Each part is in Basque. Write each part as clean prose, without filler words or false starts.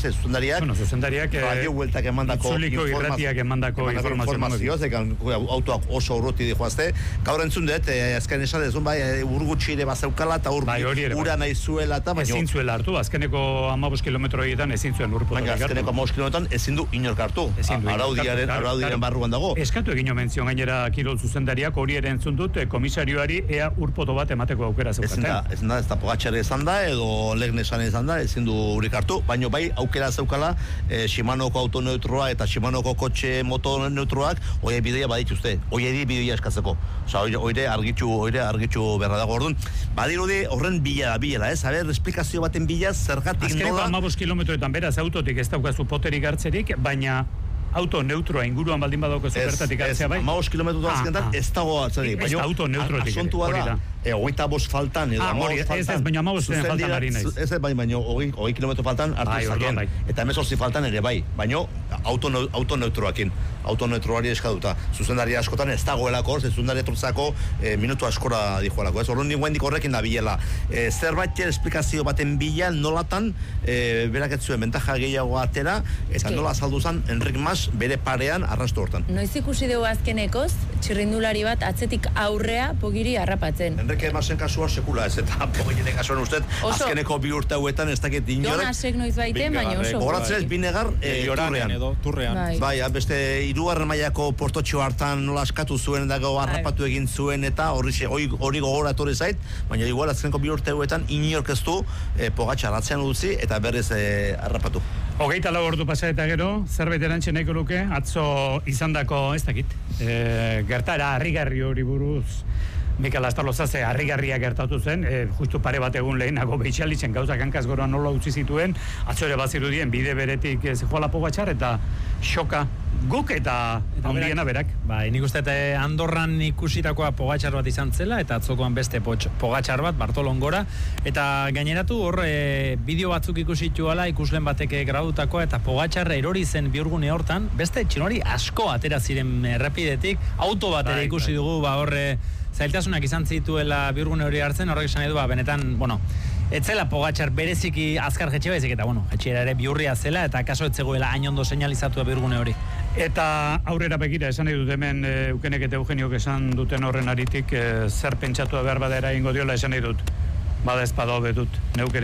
zuzendariak. Bueno, zuzendariak radio bueltak emandako informazio, autoak oso urruti dijoazte. Gaur entzun dut, azken esan dezun, urgutxi ere bazeukala, eta ura nahi zuela, eta baino... Ezin zuela hartu, azkeneko 15 kilometroetan ezin zuen urpotak hartu. Azkeneko 15 kilometroetan ezin du inork hartu. Araudiaren barruan dago. Eskatu egin omenzion gainera kirol zuzendariak hori ere entzun dut, komisarioari ea urpoto bat emateko aukera zeukaten. Ez da Pogačar izan da, edo Legnesan izan da, ezin du urik hartu, baino bai aukera zeukala Shimanoko autoneutroa eta Shimanoko kotxe moto neutroak hoi bidea badituzte, hoi bidea eskatzeko. Oire argitxu berra dago orduan. Badirudi horren bilela, ez? Aber, esplikazio baten bila zergatik azkeneko nola... Azkeneko 15 kilometroetan beraz autotik ez daukazu poterik hartzerik, baina auto neutroa inguruan baldin badauko bertatik hartzea bai? 15 kilometrotan azkenetan ez dago hartzerik. Ez da auto neutrotik. Asuntua da, 25 faltan, edo 15 faltan. Ez, baina 15 faltan ari naiz. Ez, baina 20 kilometro faltan hartu zaken. Eta 18 faltan ere bai, baina auto neutroakin. Auto neutroari eskaduta. Zuzendari askotan ez dagoelako, zuzendari etortzako minutu askora dijoalako. Ez, orduan niguendik horrekin da bilela. Zerbait esplikazio baten bila nolatan berak ez zuen bentaja gehiago atera, eta nola azaldu zen Enric Mas bere parean arrastu hortan. Noiz ikusi dugu azkenekoz, txirrindulari bat atzetik aurrea Pogiri harrapatzen. Enrique Masen kasua sekula ez, eta Pogiri kasuan ustez, azkeneko 2 urte hauetan ez dakit inorek. Jonasek noiz baiten, baina oso. Horatzen ez Binegar turrean. Bai, beste 2. mailako portotxo hartan nola askatu zuen dago harrapatu egin zuen eta hori gogoratu zait, baina igual azkeneko 2 urte hauetan inork ez du Pogačar atzean utzi eta berriz harrapatu. 24 ordu pasa eta gero, zerbait erantxe nahiko luke, atzo izandako, ez dakit, gertara harrigarri hori buruz, Mikel Astarloza harrigarria gertatu zen, justu pare bat egun lehenago Beitxalitzen gauzak hankaz gora nola utzi zituen, atzo ere bazirudien bide beretik zijoala Pogačar eta xoka guk eta ondiena berak. Bai, nik uste Andorran ikusitakoa Pogačar bat izan zela, eta atzokoan beste Pogačar bat, Bartolon gora, eta gaineratu hor bideo batzuk ikusituala ikuslen batek gradutakoa, eta Pogačar erori zen bihurgune hortan, beste txinori asko atera ziren errepidetik, auto bat ere ikusi dugu, horre zailtasunak izan zituela bihurgune hori hartzen, horrek esan edu, benetan, etzela Pogačar bereziki azkar jetxe baizik, eta jetxera ere bihurria zela, eta kaso etzegoela hain ondo seinalizatua bihurgune hori. Eta aurrera begira, esan nahi dut hemen Eukenek eta Eugeniok esan duten horren aritik zer pentsatua behar badera ingo diola esan nahi dut. Bada ezpada hobe dut,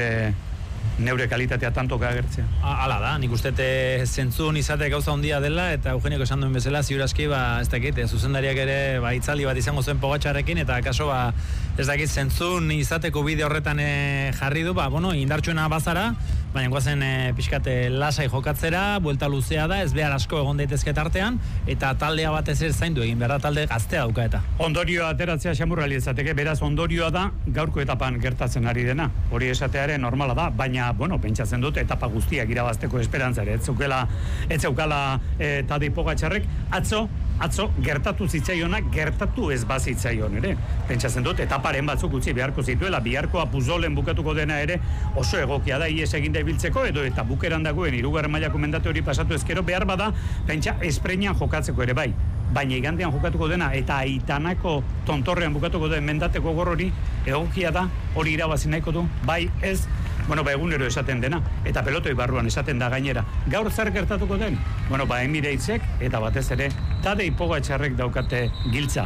neure kalitatea tantoka agertzea. Hala da, nik uste zentzun izate gauza handia dela, eta Eugeniok esan duen bezala, ziur aski, ez dakit, zuzendariak ere itzaldi bat izango zuen Pogačarrekin, eta kaso, ez dakit, zentzun izateko bide horretan jarri du, indartsuena bazara, baina guazen pixkate lasai jokatzera, buelta luzea da, ez behar asko egon daitezke tartean, eta taldea batez ere zaindu egin, behar da talde gaztea dauka eta. Ondorioa ateratzea xamurrali ezateke, beraz ondorioa da gaurko etapan gertatzen ari dena. Hori esatearen normala da, baina, pentsatzen dut etapa guztiak irabazteko esperantza ere. Ez zeukala Tadej Pogačarrek, atzo gertatu zitzaionak gertatu ez bazitzaion ere. Pentsatzen dut etaparen batzuk utzi beharko zituela, biharkoa Puzolen bukatuko dena ere oso egokia da ies eginda ibiltzeko, edo eta bukeran dagoen 3. mailako mendate hori pasatu ezkero behar bada, pentsa espreinian jokatzeko ere bai. Baina igandean jokatuko dena eta Aitanako tontorrean bukatuko den mendateko gor hori egokia da, hori irabazi nahiko du, bai ez, egunero esaten dena, eta pelotoi barruan esaten da gainera. Gaur zer gertatuko den? Emiratesek eta batez ere Tadej Pogačarrek daukate giltza.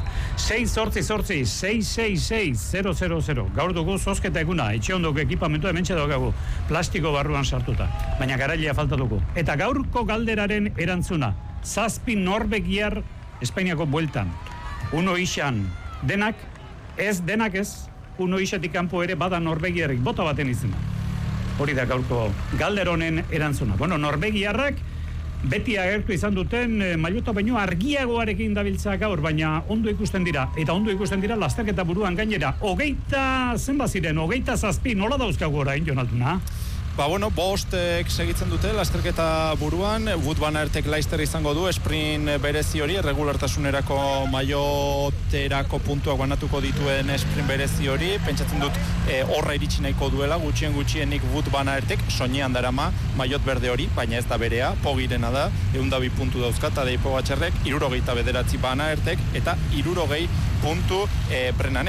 6-8-6-6-6-0-0-0. Gaur dugu zozketa eguna, etxe ondoko ekipamentu hementxe daukagu, plastiko barruan sartuta, baina garailea faltatuko. Eta gaurko galderaren erantzuna, 7 norbegiar Espainiako bueltan. Uno isan denak ez, uno isatik kanpo ere bada norbegiarrik, bota baten izena. Hori da gaurko galderonen erantzuna. Norbegiarrak beti agertu izan duten mailota baino argiagoarekin dabiltza gaur, baina ondo ikusten dira, eta ondo ikusten dira lasterketa buruan gainera. 27, nola dauzkagu orain, Jonatuna? Bostek segitzen dute lasterketa buruan, Wout van Aertek Leicester izango du, sprint berezi hori, regulartasunerako maioterako puntuak banatuko dituen sprint berezi hori, pentsatzen dut horra iritsi nahiko duela, gutxienik Wout van Aertek, soinean darama maiot berde hori, baina ez da berea, Pogirena da, 102 puntu dauzka, Tadej Pogačarrek, 69 van Aertek, eta 60 puntu Brenanek.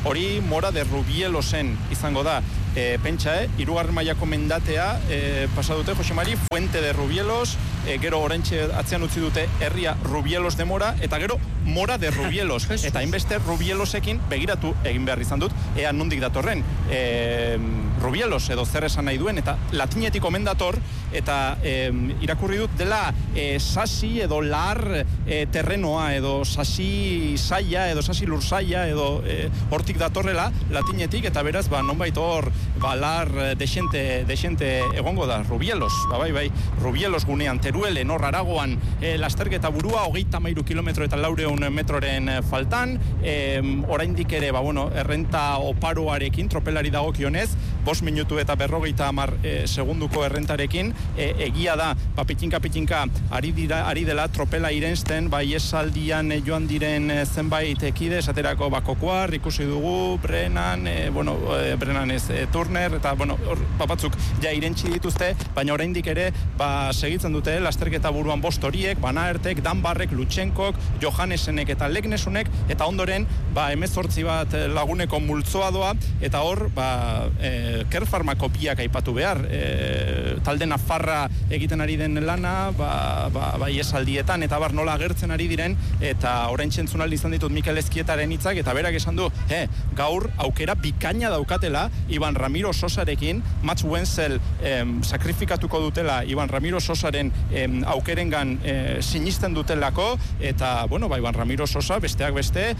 hori Mora de Rubielosen izango da. Pentsa, hirugarren mailako mendatea pasa dute Jose Mari, Fuente de Rubielos, gero oraintxe atzean utzi dute herria Rubielos de Mora, eta gero Mora de Rubielos. Eta hainbeste Rubielosekin begiratu egin behar izan dut, ea nondik datorren. Rubielos edo zer esan nahi duen, eta latinetik omen dator, eta irakurri dut dela sasi edo lar terrenoa, edo sasi saia, edo sasi lursaia, edo hortik datorrela latinetik, eta beraz, nonbait hor lar desente egongo da, Rubielos, bai, Rubielos gunean, Teruelen, hor Aragoan, lasterketa burua, 33 kilometro eta 400 metroren faltan, oraindik ere, errenta oparoarekin, tropelari dagokionez, 5 minutu eta 50 segunduko errentarekin, egia da, pitinka ari dela tropela irensten, bai esaldian joan diren zenbait ekide, esaterako Kokoar, ikusi dugu, Brennan ez, Turner, eta batzuk ja irentsi dituzte, baina oraindik ere segitzen dute lasterketa buruan 5 horiek, Van Aertek, Danbarrek, Lutsenkok, Johannesenek eta Legnesunek, eta ondoren 18 bat laguneko multzoa doa, eta hor Kerfarmako biak aipatu behar, talde nafarra egiten ari den lana, bai esaldietan, eta nola agertzen ari diren, eta orain txentzunaldi izan ditut Mikel Ezkietaren hitzak, eta berak esan du, gaur aukera bikaina daukatela Iban Ramiro Sosarekin, Mats Wenzel sakrifikatuko dutela Iban Ramiro Sosaren aukerengan sinisten dutelako, eta, Iban Ramiro Sosa, besteak beste,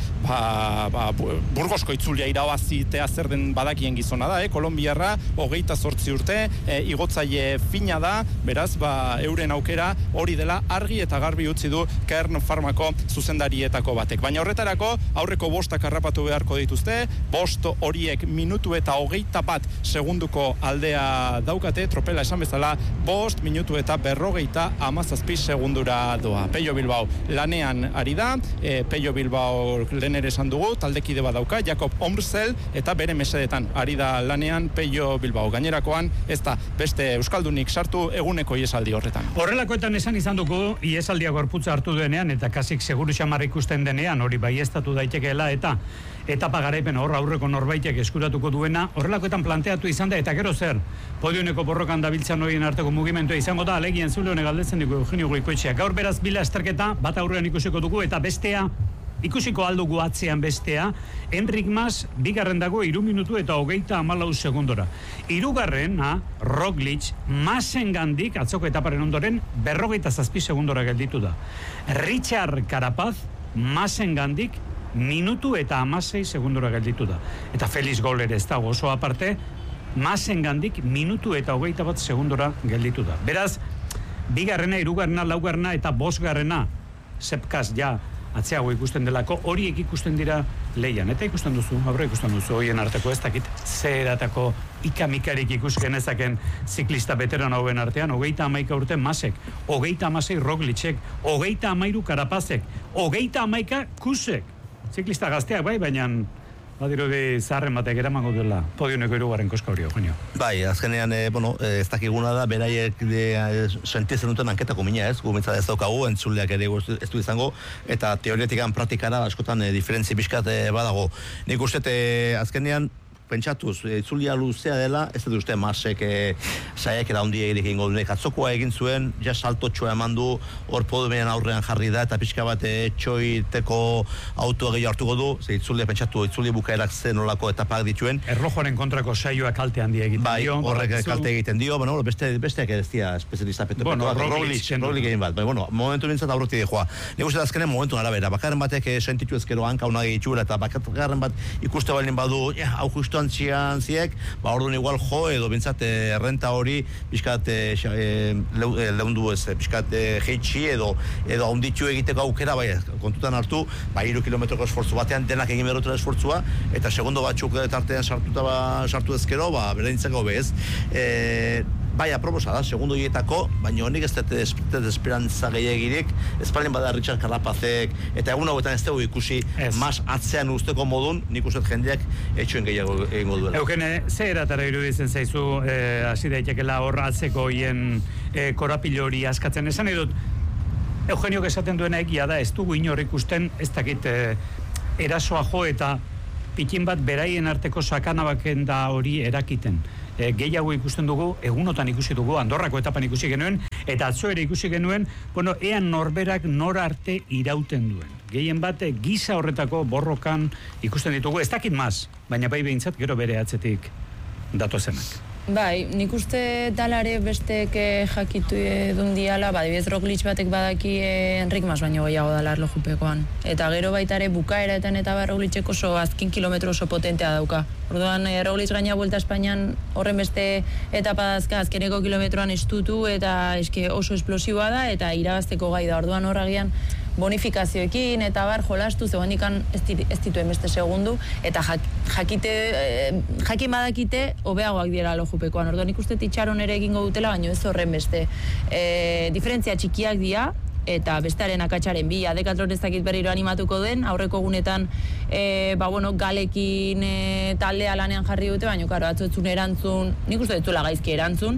Burgosko itzulia irabazitea zer den badakien gizona da, Kolombiarra, 28 urte, igotzaile fina da, beraz, euren aukera hori dela argi eta garbi utzi du Kern Farmako zuzendarietako batek. Baina horretarako, aurreko 5 harrapatu beharko dituzte, 5 horiek minutu eta 21 segunduko aldea daukate, tropela esan bezala, 5 minutu eta 57 segundura doa. Pello Bilbao lanean ari da, Pello Bilbao lehen ere esan dugu, taldekide bat dauka, Jakob Omrsel, eta bere mesedetan ari da lanean Pello Bilbao. Gainerakoan, ez da beste euskaldunik sartu eguneko iesaldi horretan. Horrelakoetan esan izan dugu, iesaldia gorputza hartu denean, eta kasik seguru xamar ikusten denean, hori baiestatu daitekeela, eta etapa garaipen hor aurreko norbaitek eskuratuko duena, horrelakoetan planteatu izan da, eta gero zer, podioneko borrokan dabiltzan horien arteko mugimentua izango da, alegien zule honek galdetzen dugu Eugenio Goikoetxeak. Gaur beraz bila esterketa, bat aurrean ikusiko dugu, eta bestea, ikusiko aldugu atzean bestea, Enrik Mas, bigarren dago 3 minutu eta 34 segundora. Hirugarrena, Roglic, Masengandik, atzoko etaparen ondoren, 47 segundora gelditu da. Richard Carapaz, Masengandik, minutu eta 16 segundora gelditu da. Eta Felix Goller ez dago oso aparte, Masengandik, minutu eta 21 segundora gelditu da. Beraz, bigarrena, hirugarrena, laugarrena eta 5garrena, Sepkas ja, atzeago ikusten delako, horiek ikusten dira leian, eta ikusten duzu, aurre ikusten duzu, horien arteko ez dakit, zeratako ikamikarik ikusken ezaken ziklista veteran hauen artean, 31 urte Masek, 36 Roglicek, 33 Carapazek, 31 Kusek, ziklista gazteak bai, baina badirudi zaharren batek eramango duela podioneko 3. koska hori, Eugenio. Bai, azkenean, ez dakiguna da, beraiek sentitzen duten anketako mina ez, gumentza ez daukagu, entzuleak ere ez du izango, eta teoretikan praktikara askotan diferentzi bizkat badago. Nik uste, azkenean, pentsatuz, itzulia luzea dela, ez dut uste Masek saiakera handia egingo du. Atzokoa egin zuen, ja saltotxoa eman du, hor podumean aurrean jarri da, eta pixka bat txoiteko autoa gehiago hartuko du, ze itzulia pentsatu, itzulia bukaerak zen olako etapak dituen. Erlojoaren kontrako saioa kalte handia egiten dio. Bai, horrek kalte egiten dio, besteak ez dira espezialista Roglic egin bat, momentu nintzat aurroti dejoa. Nik uste azkenen momentu arabera, bakarren batek sentitu ezkero hanka unagi itxura, eta bakarren bat ikuste balin badu, hau justu antzian ziek, orduan igual jo edo bintzat errenta hori bizkat lehundu ez, bizkat jeitsi edo haunditxu egiteko aukera, bai, kontutan hartu, 3 kilometroko esfortzu batean denak egin berotela esfortzua, eta segundo batzuk tartean sartu ezkero, bera dintzako bez. Bai, aproposa da, segundo hietako, baina honik ez dut esperantza gehiagirik, espalien bada Richard Carapazek, eta egun hauetan ez dugu ikusi, mas atzean usteko modun, nik uste jendeak etxoen gehiago egingo duela. Eukene, ze eratara iruditzen zaizu, hasi daitekela hor atzeko hien korapilo hori askatzen, esan edut, Eugenio esaten duena egia da, ez dugu inor ikusten, ez dakit erasoa jo eta pikin bat beraien arteko sakanabaken da hori erakiten. Gehiago ikusten dugu, egunotan ikusi dugu, Andorrako etapan ikusi genuen, eta atzo ere ikusi genuen, ean norberak nor arte irauten duen. Gehien bat, giza horretako borrokan ikusten ditugu, ez dakit maz, baina bai behintzat gero bere atzetik datozenak. Bai, nik uste dalare bestek jakitu edun diala, adibidez Roglic batek badaki Enrik Mas baino gehiago dala erlojupekoan. Eta gero baitare bukaeretan eta Roglicek oso azkin kilometro oso potentea dauka. Orduan Roglic gaina Vuelta Espainian horren beste etapa dazka azkeneko kilometroan estutu eta eske oso esplosiboa da eta irabazteko gai da. Orduan horragian bonifikazioekin eta jolastu zegoenikan ez dituen beste segundu eta jakin badakite hobeagoak dira lojupekoan. Orduan ikuste itxaron ere egingo dutela, baina ez horren beste. Diferentzia txikiak dira eta bestearen akatsaren bi, Decathlon ez dakit berriro animatuko den, aurreko egunetan Galekin taldea lanean jarri dute, baina karo, atzo etzun erantzun, nik uste dutela gaizki erantzun,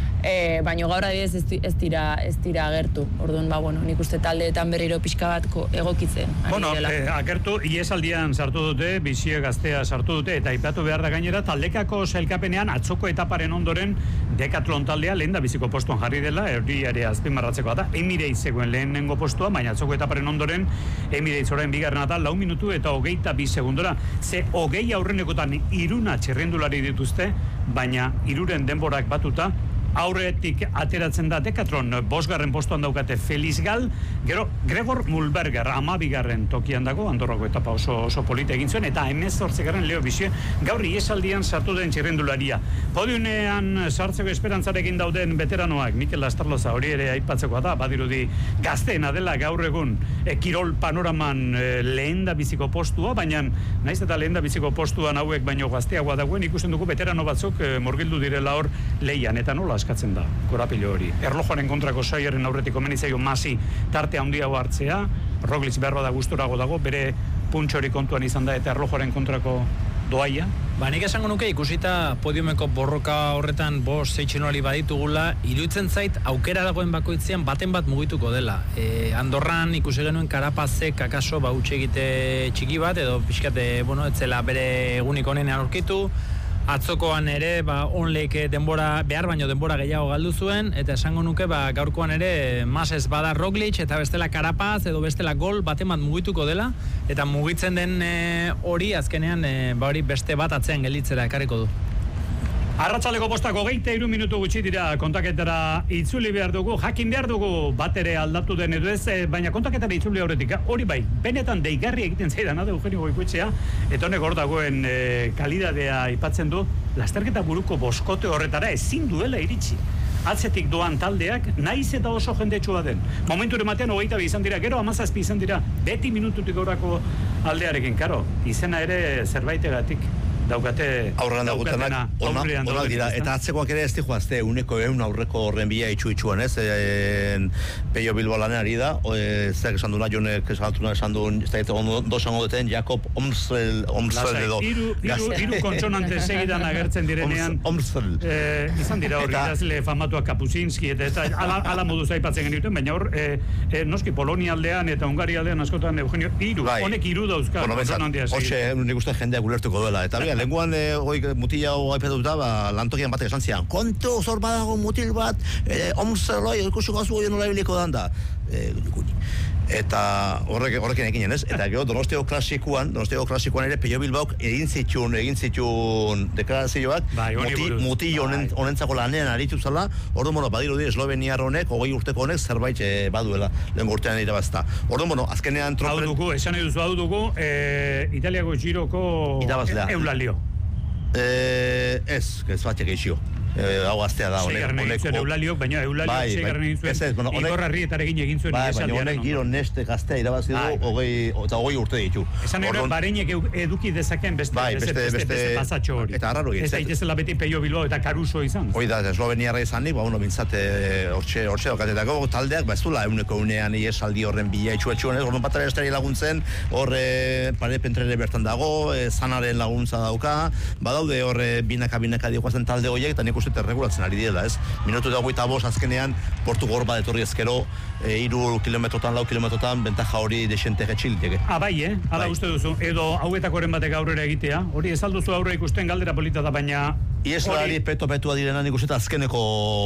baina gaur adibidez ez dira agertu. Orduan, nik uste taldeetan berriro pixka bat egokitzen. Agertu, iesaldian sartu dute, Bizie Gaztea sartu dute, eta aipatu behar da gainera, taldekako sailkapenean atzoko etaparen ondoren Decathlon taldea lehen da biziko postuan jarri dela, hori ere azpimarratzekoa da, Emirates zegoen lehenengo postua, baina atzoko etaparen ondoren Emirates orain bigarrena da, 4 minutu eta 22 segundora. Ze 20 aurrenekotan 3 txirrindulari dituzte, baina 3 denborak batuta, aurretik ateratzen da Decathlon, 5. postuan daukate Feliz Gal, gero Gregor Mulberger 12. tokian dago, Andorrako etapa oso polita egin zuen, eta 18. Leo Bizie, gaur iesaldian sartu den txirrindularia. Podiumean sartzeko esperantzarekin dauden veteranoak, Mikel Astarloza hori ere aipatzekoa da, badirudi gazteena dela gaur egun kirol panoraman lehen da biziko postua, baina naiz eta lehen da biziko postuan hauek baino gazteagoa dagoen, ikusten dugu veterano batzuk murgildu direla hor lehian, eta nola askatzen da, korapilo hori. Erlojoaren kontrako saiaren aurretik omenitzaio Masi tarte handiago hartzea, Roglic behar bada gustorago dago, bere puntxori kontuan izan da, eta erlojoaren kontrako doaia. Nik esango nuke ikusita podiumeko borroka horretan 5-6 txinoli baditugula, iruditzen zait aukera dagoen bakoitzean baten bat mugituko dela. Andorran ikusi genuen Karapazek akaso utxe egite txiki bat, edo pixkate, etzela bere egunik onenean aurkitu. Atzokoan ere, onleik behar baino denbora gehiago galdu zuen, eta esango nuke, gaurkoan ere, Masez bada Roglic, eta bestela Karapaz, edo bestela Gol baten bat mugituko dela, eta mugitzen den hori, azkenean, hori beste bat atzean gelditzera ekarriko du. Arratsaleko 23 minutu gutxi dira kontaketara itzuli behar dugu, jakin behar dugu bat ere aldatu den edo ez, baina kontaketara itzuli horretik, hori bai, benetan deigarri egiten zaidana da Eugenio Goikoetxea, eta honek hor dagoen kalidadea aipatzen du, lasterketa buruko boskote horretara ezin duela iritsi. Atzetik doan taldeak, naiz eta oso jendetsua den. Momentu ematean 22 izan dira, gero 17 izan dira, beti minututik gorako aldearekin, karo, izena ere zerbaitegatik daukate aurrean dagoetenak onak dira, eta atzekoak ere ez di joazte uneko aurreko horren bila itxuan, ez? Peio Bilbo lanen ari da, zek esan duna, jonek esan duen, ez da egiten ondo esango duten, Jakob Omsel edo. Hiru kontsonante segidan agertzen direnean, izan dira hor, idazle famatuak Kapuzinski, eta ala moduz aipatzen genituen, baina hor, noski Polonia aldean eta Hungaria aldean askotan, Eugenio, honek hiru dauzka kontsonantea segidan. Hoxe, nik uste jendeak ulertuko duela, eta lenguan mutila aipatuta, lantokian batek esan zian, kontu zor badago mutil bat, omzeloi, ikusuko azu hori nola ibiliko dan da. Eta horrekin ekin ez? Eta gero Donostiko klasikoan ere Peio Bilbaok egin zituen deklarazioak mutil honentzako lanean aritu zala, orduan, badiru di Esloveniar honek, 20 urteko honek zerbait baduela, lehen urtean irabazta. Orduan, azkenean esan eduzu hau dugu, Italiako Giroko Eulalio. Ez batek eixio. Hau gaztea da, honek. Segarren egin zuen Eulaliok, baina Eulaliok segarren egin zuen Igor Arrietarekin egin zuen baina honek giro neste gaztea irabazi du, eta 20 urte ditu. Esan ere, Bareinek eduki dezaken beste pasatxo hori. Eta arraro egin. Ez daitezela beti Peio Bilbao eta Caruso izan. Hoi da, Esloveniarra izanik, bintzate hortxe daukatetako taldeak, ez dula euneko unean iesaldi horren bila itxuetxuan, orduan batara estari laguntzen, horre pare pentrere bertan dago, zanaren laguntza dauka, badaude horre binaka diokoazen talde horiek, eta nik uste uste erregulatzen ari direla, ez? Minutu da 25 azkenean, portu gor bat etorri ezkero, 3 kilometrotan, 4 kilometrotan, bentaja hori desente getxiliteke. Bai, hala uste duzu, edo hauetakoren batek aurrera egitea, hori ez alduzu aurre ikusten galdera polita da, baina... Ieslari petua direna nik uste azkeneko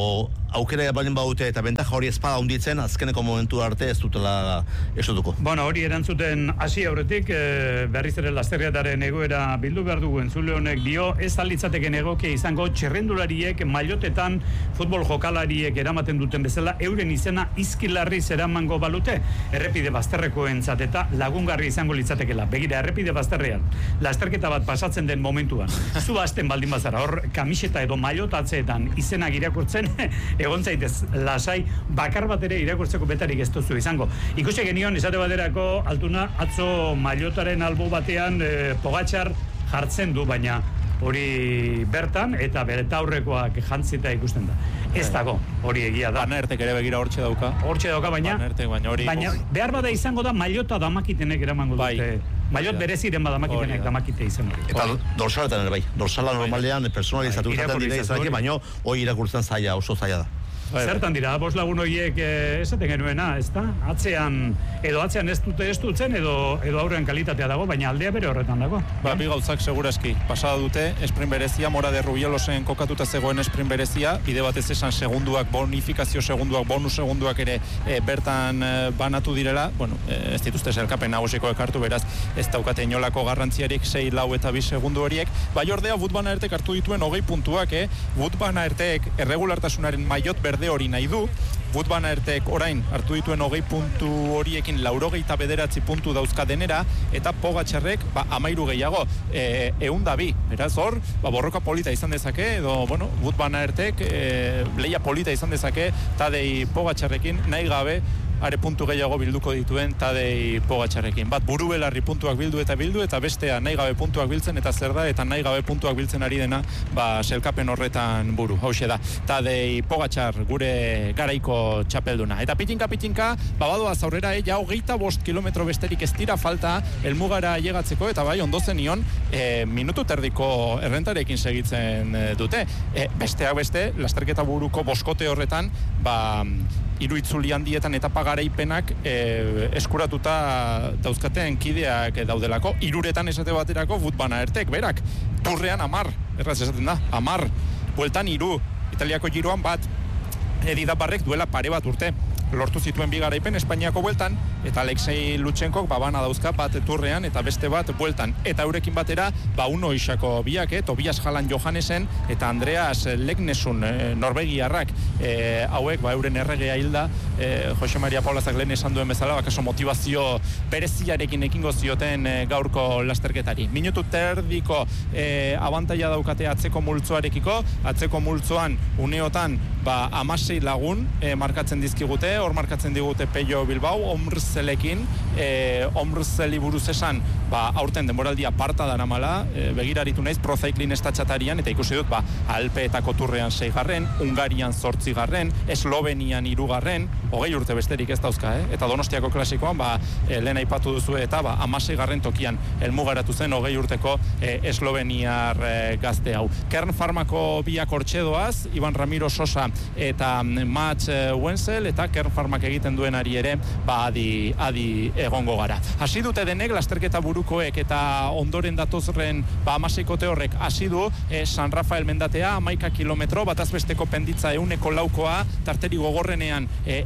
aukera baldin baute eta bentaja hori espada hunditzen, azkeneko momentu arte ez dutela esotuko. Bueno, hori erantzuten hasi aurretik, berriz ere lasterriataren egoera bildu behar dugu entzule honek dio, ez alitzateken egokia izango txerrendulariek, mailotetan, futbol jokalariek eramaten duten bezala, euren izena izkilarriz eramango balute, errepide bazterreko entzat eta lagungarri izango litzatekela. Begira, errepide bazterrean, lasterketa bat pasatzen den momentuan, zu hasten baldin bazara, hor kamiseta edo mailotatzeetan izenak irakurtzen, egon zaitez lasai, bakar bat ere irakurtzeko betarik ez duzu izango. Ikusi genion, esate baterako, Altuna, atzo mailotaren albo batean Pogačar jartzen du, baina hori bertan, eta bere aurrekoak jantzita ikusten da. Ez dago, hori egia da. Van Aertek ere begira hortxe dauka. Hortxe dauka, baina behar bada izango da mailota damakitenek eramango dute. Mailot bereziren badamakitenek damakite izan hori. Eta dorsaletan ere bai. Dorsala normalean personalizatu zaten dire izan, baina hori irakurtzen zaila, oso zaila da. Zertan dira, 5 lagun horiek esaten genuena, ez da? Atzean ez dutzen, edo aurrean kalitatea dago, baina aldea bere horretan dago. Bi gauzak segurazki. Pasada dute, sprint berezia, Mora de Rubielosen kokatuta zegoen sprint berezia, bide batez esan segunduak, bonifikazio segunduak, bonus segunduak ere bertan banatu direla, bueno, ez dituzte zelkapen nagusiko ekartu, beraz, ez daukate inolako garrantziarik 6, 4 eta 2 segundu horiek. Bai ordea, Wout van Aertek hartu dituen 20 puntuak, Wout van Aertek erregulartasunaren maillot berde hori nahi du. Wout van Aertek orain hartu dituen 20 puntu horiekin 89 puntu dauzka denera, eta Pogačarrek 13 gehiago, 102. Beraz hor, borroka polita izan dezake, edo, bueno, Wout van Aertek leia polita izan dezake, Tadej Pogačarrekin nahi gabe are puntu gehiago bilduko dituen Tadej Pogačarrekin. Bat buru belarri puntuak bildu, eta bestea nahi gabe puntuak biltzen, eta zer da, eta nahi gabe puntuak biltzen ari dena, selkapen horretan buru. Hauxe da, Tadej Pogačar gure garaiko txapelduna. Eta pitinka, badoaz aurrera, ja 25 kilometro besterik ez dira falta helmugara llegatzeko, eta bai, ondo zenion, minutu terdiko errentarekin segitzen dute. Besteak beste, lasterketa buruko boskote horretan, hiru itzuli handietan etapa garaipenak eskuratuta dauzkaten kideak daudelako. 3 esate baterako Wout van Aertek, berak, turrean 10, erraz esaten da, 10, bueltan 3, Italiako giroan bat, Edi Dabarrek duela pare bat urte lortu zituen 2 garaipen Espainiako bueltan, eta Alexei Lutsenkok bana dauzka bat turrean eta beste bat bueltan. Eta eurekin batera, uno isako biak, Tobias Jalan Johannesen eta Andreas Legnesun Norvegiarrak, hauek euren erregea hilda, Jose Maria Paulazak lehen esan duen bezala, bakaso motivazio bereziarekin ekingo zioten gaurko lasterketari. Minutu terdiko abantaila daukate atzeko multzoarekiko, atzeko multzoan uneotan 16 lagun markatzen dizkigute, hor markatzen digute Pello Bilbao, Omrzelekin, Omrzeli buruz esan, aurten denboraldia parta daramala, begiraritu naiz, Pro Cycling estatxatarian, eta ikusi dut, Alpeetako turrean 6garren, Hungarian 8garren, Eslovenian 3garren, 20 urte besterik ez dauzka, eta Donostiako klasikoan, lehen aipatu duzu, eta 16garren tokian helmugaratu zen 20 urteko esloveniar gazte hau. Kern Farmako biak hortxedoaz, Iban Ramiro Sosa eta Mats Wenzel, eta Kern Farmak egiten duenari ere, adi egongo gara. Hasi dute denek, lasterketa burukoek eta ondoren datozren 16kote horrek hasi du, San Rafael mendatea, 11 kilometro, batazbesteko penditza 104koa, tarteri gogorrenean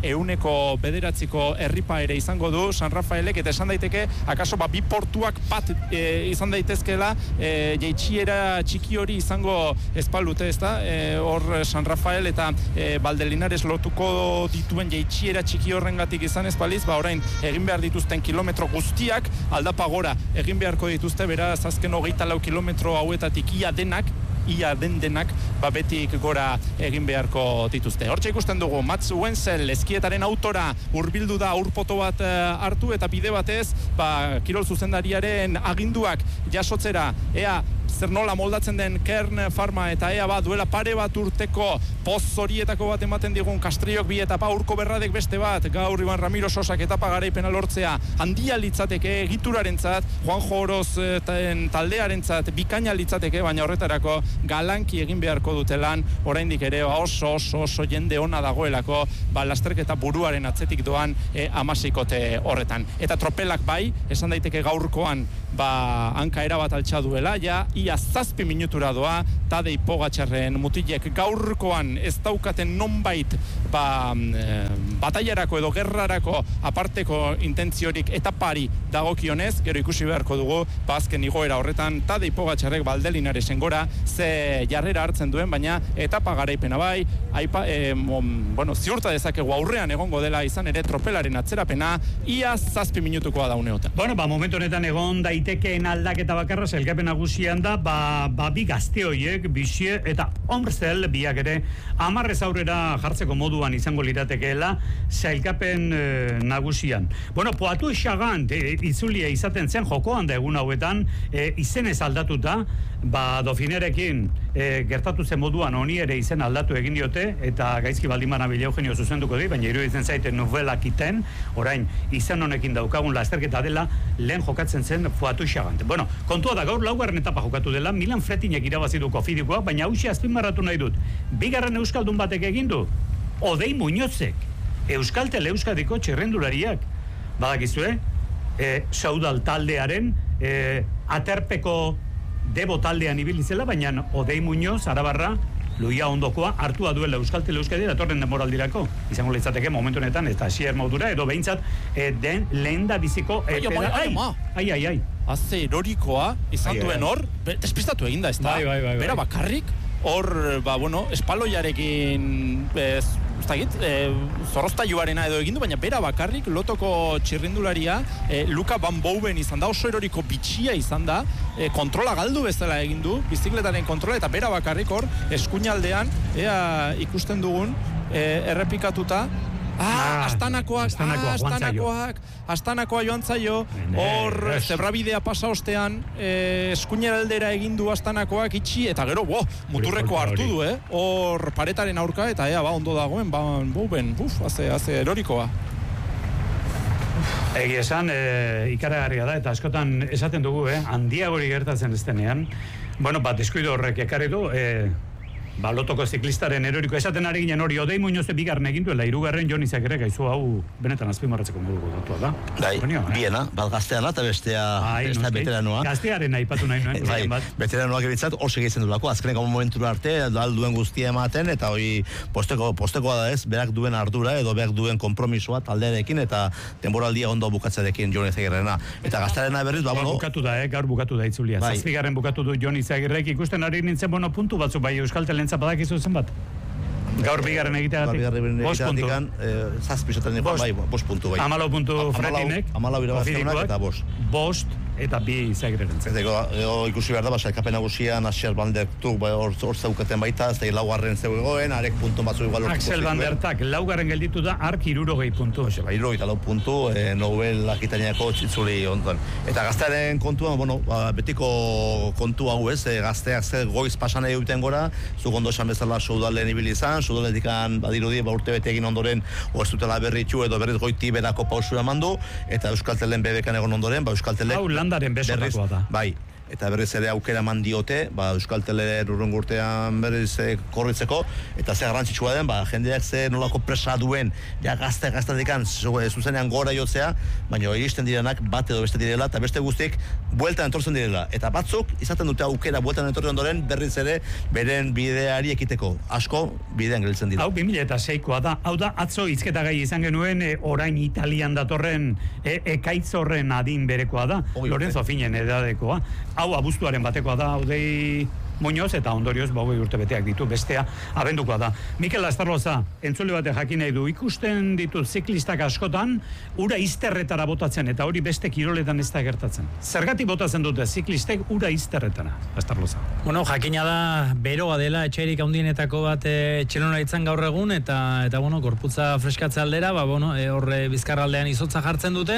109ko herripa ere izango du San Rafaelek, eta esan daiteke, akaso bi portuak bat izan daitezkela, jeitsiera txiki hori izango espalute, ez da, hor San Rafael eta Valdelinares lotuko dituen jeitsiera txiki horrengatik izan espaliz, orain egin behar dituzten kilometro guztiak aldapa gora egin beharko dituzte, beraz azken 24 kilometro hauetatik ia denak betik gora egin beharko dituzte. Hortxe ikusten dugu, Mats Wenzel eskietaren autora hurbildu da urpoto bat hartu, eta bide batez kirol zuzendariaren aginduak jasotzera, ea zer nola moldatzen den Kern Pharma eta ea duela pare bat urteko poz horietako bat ematen digun Kastriok bi etapa, Urko Berradek beste bat, gaur Iban Ramiro Sosak etapa garaipena lortzea handia litzateke egiturarentzat, Juanjo Oroz taldearentzat bikaina litzateke, baina horretarako galanki egin beharko dute lan, oraindik ere oso jende ona dagoelako, lasterketa buruaren atzetik doan amasikote horretan. Eta tropelak bai, esan daiteke gaurkoan hanka erabat altxa duela, ja ia 7 minutura doa, Tadej Pogačarren mutilek gaurkoan ez daukaten nonbait bataiarako edo gerrarako aparteko intentziorik etapari dagokionez, gero ikusi beharko dugu, azken igoera horretan Tadej Pogačarrek Valdelinaresen gora ze jarrera hartzen duen, baina etapa garaipena bai, ziurta dezakegu aurrean egongo dela izan ere tropelaren atzerapena, ia 7 minutukoa da uneotan. Momentu honetan egon daitekeen aldaketa bakarra sailkapen nagusian da, bi gazte horiek, Bisie eta Omrsel biak ere 10 aurrera jartzeko moduan izango liratekeela sailkapen nagusian. Poatu Xagant itzulia izaten zen jokoan da egun hauetan, izenez aldatuta, Dauphinerekin gertatu zen moduan honi ere izen aldatu egin diote, eta gaizki baldin Bila Eugenio zuzenduko di, baina iruditzen zaite novelak iten, orain izen honekin daukagun lasterketa dela, lehen jokatzen zen Poatu Xagant. Kontua da gaur laugarren etapa jokatu dela, Milan Fretinek irabazi du Kofidikoa, baina hausia azpimarratu nahi dut. Bigarren euskaldun batek egin du, Odei Muñozek, Euskaltel Euskadiko txirrendulariak. Badakizue, Saudal taldearen aterpeko Debo taldean ibilizela, baina Odei Muñoz, Arabarra, Luia ondokoa hartua duela Euskaltel Euskadi datorren denboraldirako. Izango litzateke momentu honetan eta hasier modura edo behintzat den lehenda biziko ai. Haze erorikoa izan duen hor, despistatu eginda, ez da? Bai. Bera bakarrik, hor, espaloiarekin, zorroztailuarena edo egindu, baina bera bakarrik lotoko txirrindularia Luka Van Bouwen izan da, oso eroriko bitxia izan da, kontrola galdu bezala egindu, bizikletaren kontrola, eta bera bakarrik hor, eskuinaldean, ikusten dugun, errepikatuta, Astanakoa joan zaio, hor zebrabidea pasa ostean, eskuinera aldera egindu Astanakoak itxi, eta gero, muturreko hartu du, hor paretaren aurka, eta ondo dagoen, Bouwen, haze erorikoa. Egia esan, ikaragarria da, eta askotan esaten dugu, handiagori gertatzen ez denean, deskuido horrek ekarri du, lotoko ziklistaren eroriko esaten ari ginen hori Odei Muñoz bigarren egin duela, 3. Jon Izak ere gaizu hau benetan azpimarratzeko moduko datua da. Biena, bat gazteana eta bestea veteranoa. Gaztearen aipatu nahi nuen. Veteranoak ebitzat oso egiten dulako, azkeneko momentura arte, alduen guztia ematen, eta hori postekoa da ez, berak duen ardura edo berak duen kompromisoa taldearekin eta denboraldia ondo bukatzarekin Jon Izagirrena. Eta gaztearena berriz, bukatu da, gaur bukatu da itzulia. 7. bukatu du Jon Izagirrek, ikusten ari nintzen puntu batzuk bai Euskaltel badakizu zenbat? Gaur bigarren egiteagatik. 5 puntu. 14 puntu Fretinek. 14 irabaztenak eta 5 eta 2 Izagirren. Ikusi behar da, sailkapen nagusian Axel Van der Tuk hor zeukaten baita, ez da laugarren zegoen, arek puntu batzu igual lortuko Axel Van der Tuk laugarren gelditu da, ark 60 puntu. 64 puntu, Nobel Akitaniako txitzuli ondoan. Eta gaztearen kontuan, betiko kontu hau ez, gazteak zer goiz pasan egiten gora, zuk ondo esan bezala Soudalen ibili izan, Soudaletikan badirudi urte bete egin ondoren, ez dutela berritxu edo berriz goiti berako pausura mandu, eta Euskaltelen bebekan egon ondoren, Euskaltelek landaren besotakoa da. Bai, eta berriz ere aukera eman diote, Euskaltele urrengo urtean berriz korritzeko, eta ze garrantzitsua den, jendeak ze nolako presa duen, gaztadikan zuzenean gora jotzea, baina iristen direnak bat edo beste direla, eta beste guztik bueltan entortzen direla. Eta batzuk izaten dute aukera bueltan entortzen ondoren berriz ere beren bideari ekiteko. Asko bidean gelditzen dira. Hau 2006koa da. Hau da, atzo hizketa gai izan genuen orain Italian datorren ekaitz horren adin berekoa da. Lorenzo Finen edadekoa. Hau abuztuaren batekoa da, Odei Muñoz, eta ondorioz 20 urte beteak ditu, bestea abendukoa da. Mikel Astarloza, entzule bate jakin nahi du, ikusten ditu ziklistak askotan, ura izterretara botatzen, eta hori beste kiroletan ez da gertatzen. Zergatik botatzen dute ziklistek ura izterretara, Astarloza? Bueno, jakina da beroa dela etxairik handienetako bat txelonaritzan gaur egun, eta bueno, gorputza freskatze aldera, horre bizkarraldean izotza jartzen dute,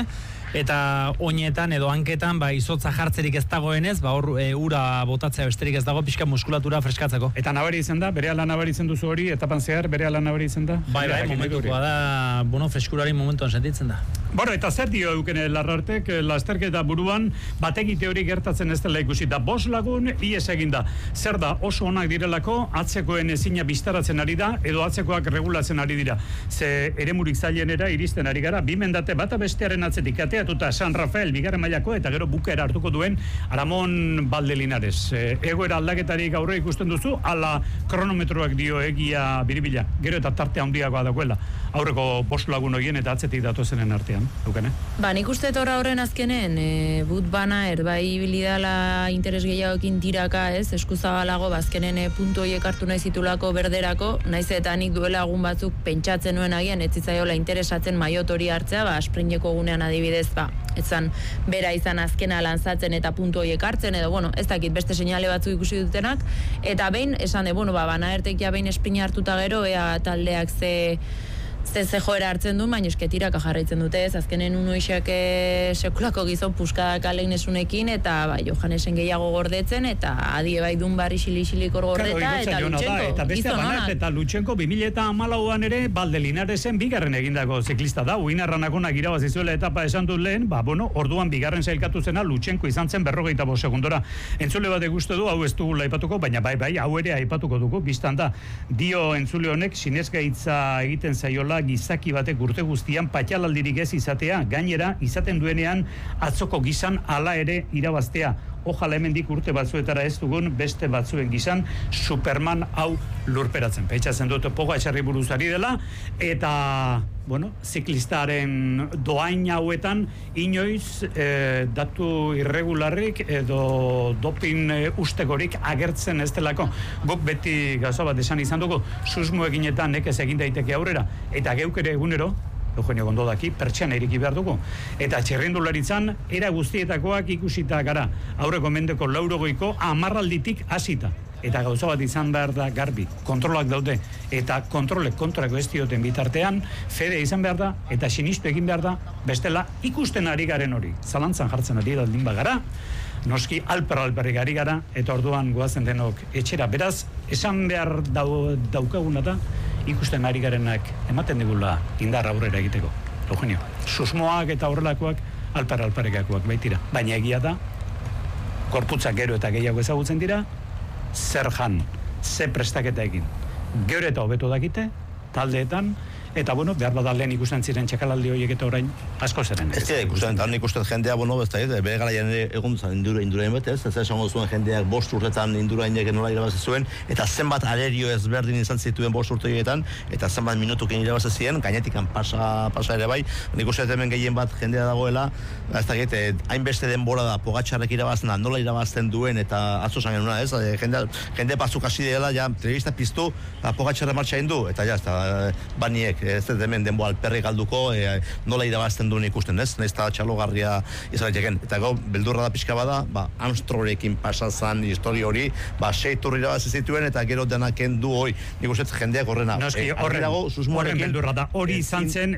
eta oinetan edo hanketan izotza jartzerik ez dagoenez, hor ura botatzea besterik ez dago pixka muskulatura freskatzeko. Eta nabari izen da, berehala nabaritzen duzu hori, etapan zehar berehala nabaritzen da? Bai, momentukoa da, freskurari momentuan sentitzen da. Bueno, eta zer dio eukene Larrartek, lasterketa buruan, bategite hori gertatzen ez dela ikusi da. 5 lagun, ies egin da. Zer da, oso onak direlako, atzekoen ezina bistaratzen ari da, edo atzekoak regulatzen ari dira. Ze eremurik zailenera iristen ari gara, bi mendate bata bestearen atzetik ateatuta San Rafael, bigarren mailako, eta gero bukaera hartuko duen Aramon Valdelinares. Egoera aldaketarik aurre ikusten duzu, ala kronometroak dio egia biribila. Gero eta tarte handiagoa dagoela. Aurreko 5 lagun horien eta atzetik datozenen artean. Nik uste torra horren azkenen, but bana, bai ibilidala interes gehiagoekin tiraka, eskuzabalago, bazkenen puntu horiek hartu nahi zitulako berderako, naiz eta nik duela egun batzuk pentsatzen nuen agian, ez zitzaiola interesatzen maiot hori hartzea, sprinteko gunean adibidez, etzan bera izan azkena lanzatzen eta puntu horiek hartzen, edo, ez dakit beste seinale batzuk ikusi dutenak, eta behin, esan de, bana ertek ja behin espina hartuta gero, ea taldeak ze joera hartzen du, baina esketiraka jarraitzen dute, azkenen unoixak sekulako gizon puskadak alegnesunekin, eta Johanesen gehiago gordetzen, eta adie bai dun barri xili-xilik gordeta, eta Lutsenko. Eta beste banat, eta Lutsenko 2014an ere, Valdelinaresen bigarren egindako ziklista da, Uinarranakonak irabazizuela etapa esan dut lehen, orduan bigarren sailkatu zena, Lutsenko izan zen 45 segundora. Entzule bat eguste du, hau ez dugula aipatuko, baina bai, hau ere aipatuko dugu, biztan da, dio entzule honek, sinesgaitza egiten zaiola gizaki batek urte guztian patxalaldirik ez izatea, gainera izaten duenean atzoko gizan hala ere irabaztea. Ojala hemendik urte batzuetara ez dugun beste batzuen gizan Superman hau lurperatzen. Pentsatzen dut Pogačarri buruz ari dela, eta ziklistaren doain hauetan inoiz datu irregularrik edo dopin ustegorik agertzen ez delako. Guk beti gauza bat esan izan dugu, susmoeginetan nekez egin daiteke aurrera, eta geuk ere egunero, Eugenio Gondodaki, pertsiana iriki behar dugu. Eta txirrindularitzan, era guztietakoak ikusita gara. Aurreko mendeko 80ko 10 alditik hasita. Eta gauza bat izan behar da garbi. Kontrolak daude. Eta kontrolek kontrako ez dioten bitartean, fede izan behar da, eta sinistu egin behar da, bestela ikusten ari garen hori. Zalantzan jartzen ari daldin bagara, noski alperrik ari gara, eta orduan goazen denok etxera. Beraz, esan behar daukaguna da, ikusten ari garenak ematen digula indar aurrera egiteko. Eugenio, susmoak eta horrelakoak alperrekakoak baitira. Baina egia da, korputzak gero eta gehiago ezagutzen dira, zer jan, ze prestaketa egin. Gero eta hobeto dakite, taldeetan, eta behar badalen ikusten ziren txakalaldi horiek eta orain asko zeren. Ez dira ikusten jendea, bere garaian egon duzan indurain bet, ez esango zuen jendeak 5 urtetan indurainek nola irabazi zuen, eta zenbat arerio ezberdin izan zituen 5 urteetan, eta zenbat minutukin irabazi ziren, gainetikan pasa ere bai, nik uste hemen gehien bat jendea dagoela, ez dakit, hainbeste denbora da Pogačarrek irabazten, nola irabazten duen, eta atzo zan genuna, ez, jende batzuk hasi dela, telebista piztu, Pogačarra martxa indu, eta baniek, ez dut hemen denbo alperrik galduko, nola irabazten duen ikusten, ez? Naiz eta txalogarria izateken. Eta beldurra da pixka bada, Armstrongekin pasazan histori hori, 6 turri irabazi zituen, eta gero denak kendu hoi. Nik uste jendeak horrena. Noski, horren beldurra da. Hori izan zen,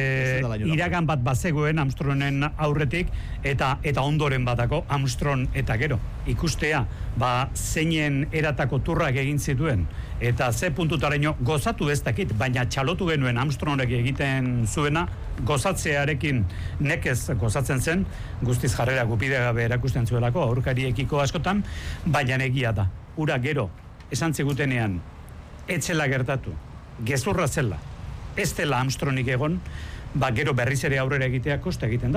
iragan bat bazegoen Armstrongen aurretik, eta ondoren batako Armstrong eta gero. Ikustea, zeinen eratako turrak egin zituen, eta ze puntutaraino gozatu ez dakit, baina txalotu genuen Armstrongek egiten zuena, gozatzearekin nekez gozatzen zen, guztiz jarrera gupidegabe erakusten zuelako, aurkariekiko askotan, baina egia da. Ura gero, esan zigutenean, etzela gertatu, gezurra zela, ez dela Armstrongik egon, gero berriz ere aurrera egitea kosta egiten da,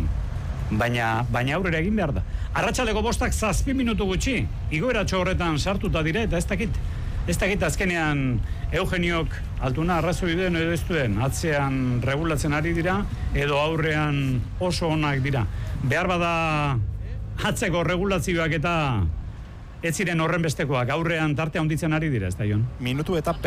baina aurrera egin behar da. Arratsaleko 5 7 minutu gutxi, igoeratxo horretan sartuta dira, eta ez dakit azkenean Eugeniok altuna arrazoi duen edo ez duen, atzean regulatzen ari dira, edo aurrean oso onak dira. Behar bada atzeko regulazioak eta ez ziren horren bestekoak, aurrean tartea handitzen ari dira, ez da, Jon? Minutu eta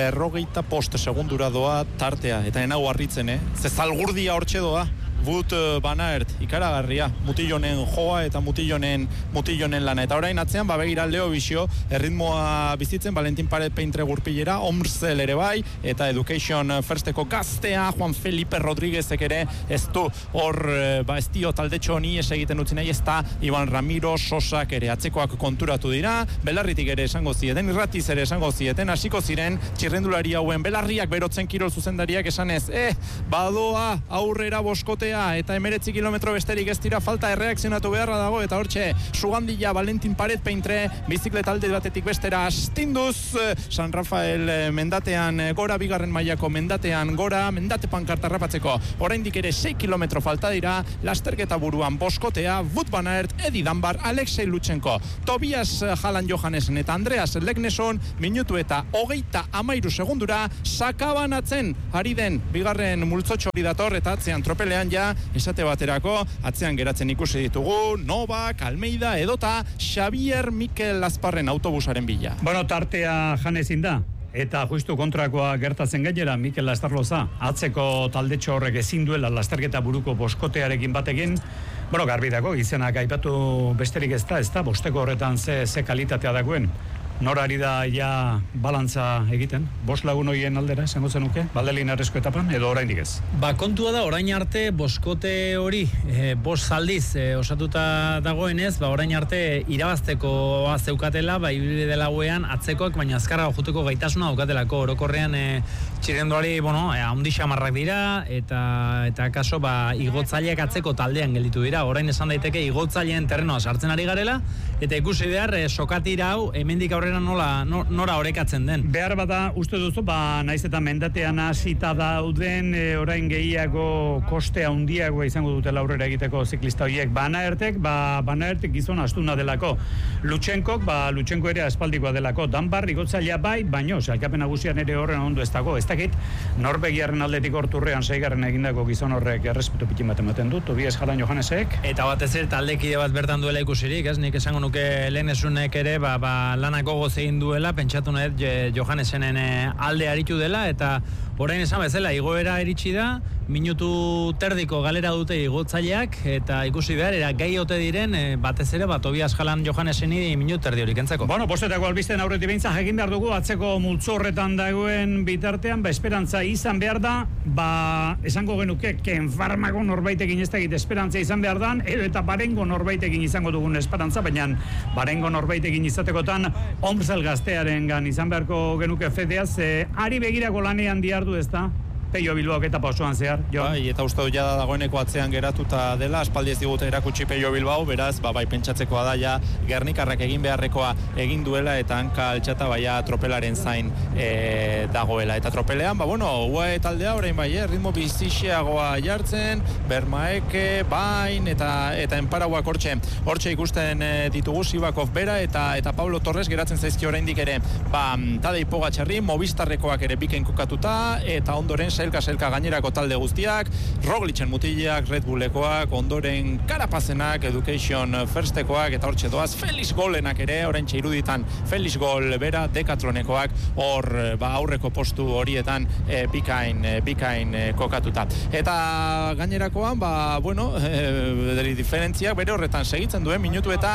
45 segundura doa tartea, eta enau harritzen, Ze zalgurdia hortxe doa. Wout van Aert, ikaragarria, mutilonen joa eta mutilonen lana. Eta orain atzean, begira Leo Bizio, erritmoa bizitzen, Valentin Paret Peintre gurpilera, Omrsel ere bai, eta Education Firsteko gaztea, Juan Felipe Rodríguezek ere, ez du hor, ez dio taldetxo honi egiten utzi nahi, ez da Iban Ramiro, Sosak ere atzekoak konturatu dira, belarritik ere esango zieten, irratiz ere esango zieten, hasiko ziren, txirrendulari hauen, belarriak berotzen kirol zuzendariak esanez, badoa aurrera boskote eta 19 kilometro besterik ez dira falta erreakzionatu beharra dago eta hortxe Sugandila Valentin Paret Peintre bizikleta alde batetik bestera astinduz San Rafael mendatean gora bigarren mailako mendatean gora mendate pankarta rapatzeko oraindik ere 6 kilometro falta dira lasterketa buruan boskotea Wout van Aert, Edi Danbar, Alexei Lutsenko, Tobias Jalan Johannesen eta Andreas Legneson minutu eta 33 segundura sakabanatzen ari den bigarren multzotxo hori dator eta atzean tropelean esate baterako, atzean geratzen ikusi ditugu, Novak, Almeida, edota Xavier Mikel Lazparren autobusaren bila. Bueno, tartea janezin da. Eta justu kontrakoa gertatzen gainera Mikel Lastarloza, atzeko taldetxo horrek ezin duela lasterketa buruko boskotearekin batekin, bueno, garbi dago, izenak aipatu besterik ez da, bosteko horretan ze kalitatea dagoen. Norari da ja balantza egiten, 5 lagun horien aldera, esango zenuke, Valdelin Arresko etapan, edo oraindik ez? Kontua da, orain arte boskote hori, 5 aldiz osatuta dagoenez, orain arte irabazteko zeukatela, ibili dela guean atzekoak, baina azkarra joteko gaitasuna daukatelako, orokorrean txirenduari, haundi xamarrak dira, eta kaso, igotzaileak atzeko taldean gelditu dira, orain esan daiteke igotzaileen terrenoa sartzen ari garela, eta ikusi behar, sokatira hau, hemendik aurrera nora orekatzen den. Behar bada, uste duzu, naiz eta mendatean hasita dauden, orain gehiago koste handiagoa izango dutela aurrera egiteko ziklista horiek. Van Aertek gizon astuna delako. Lutsenkok ere aspaldikoa delako. Danbar, igotzailea bai, baino, sailkapen nagusian ere horren ondo ez dago. Ez dakit, Norvegiarren aldetik horturrean 6. egindako gizon horrek errespetu pitin bat ematen du, Tobias Jalan Johannesek. Eta batez ere taldekide bat bertan duela ikusirik, nik esango nuke Lenesunek ere, lanako goz egin duela, pentsatu nahi Johannesenen alde aritu dela, eta orain esan bezala, igoera iritsi da, minutu terdiko galera dute igotzaileak, eta ikusi behar, gai ote diren, batez ere, Tobias Jalan Johanneseni minutu terdi hori kentzeko. Bueno, postetako albisten aurreti behintza, jakin behar dugu, atzeko multzo horretan dagoen bitartean, esperantza izan behar da, esango genuke, Ken Farmako norbaitekin ez dakit esperantza izan behar dan, eta Barengo norbaitekin izango dugun esperantza, baina Barengo norbaitekin izatekotan, Omrsel gaztearen gan izan beharko genuke fedeaz, ari begirako lanean diardu ez da? Peio Bilbaok eta pausoan zehar, jo. Eta uste dut jada dagoeneko atzean geratuta dela, aspaldi ez digute erakutsi Peio Bilbao, beraz, pentsatzekoa da ja Gernikarrak egin beharrekoa egin duela eta hanka altxata tropelaren zain dagoela. Eta tropelean, UAE taldea orain ritmo bizixeagoa jartzen, Bermaeke, Bain eta enparauak hortxe ikusten ditugu Sibakov bera eta Pablo Torres geratzen zaizki oraindik ere, Tadej Pogačarri, Movistarrekoak ere biken kokatuta, eta ondoren selka gainerako talde guztiak, Roglicen mutilak, Red Bullekoak, ondoren Karapazenak, Education Firstekoak, eta hortxe doaz, Felix Golenak ere, oraintxe iruditan, Felix Gol bera, Decathlonekoak, hor aurreko postu horietan bikain kokatuta. Eta gainerakoan, diferentziak bere horretan segitzen duen, minutu eta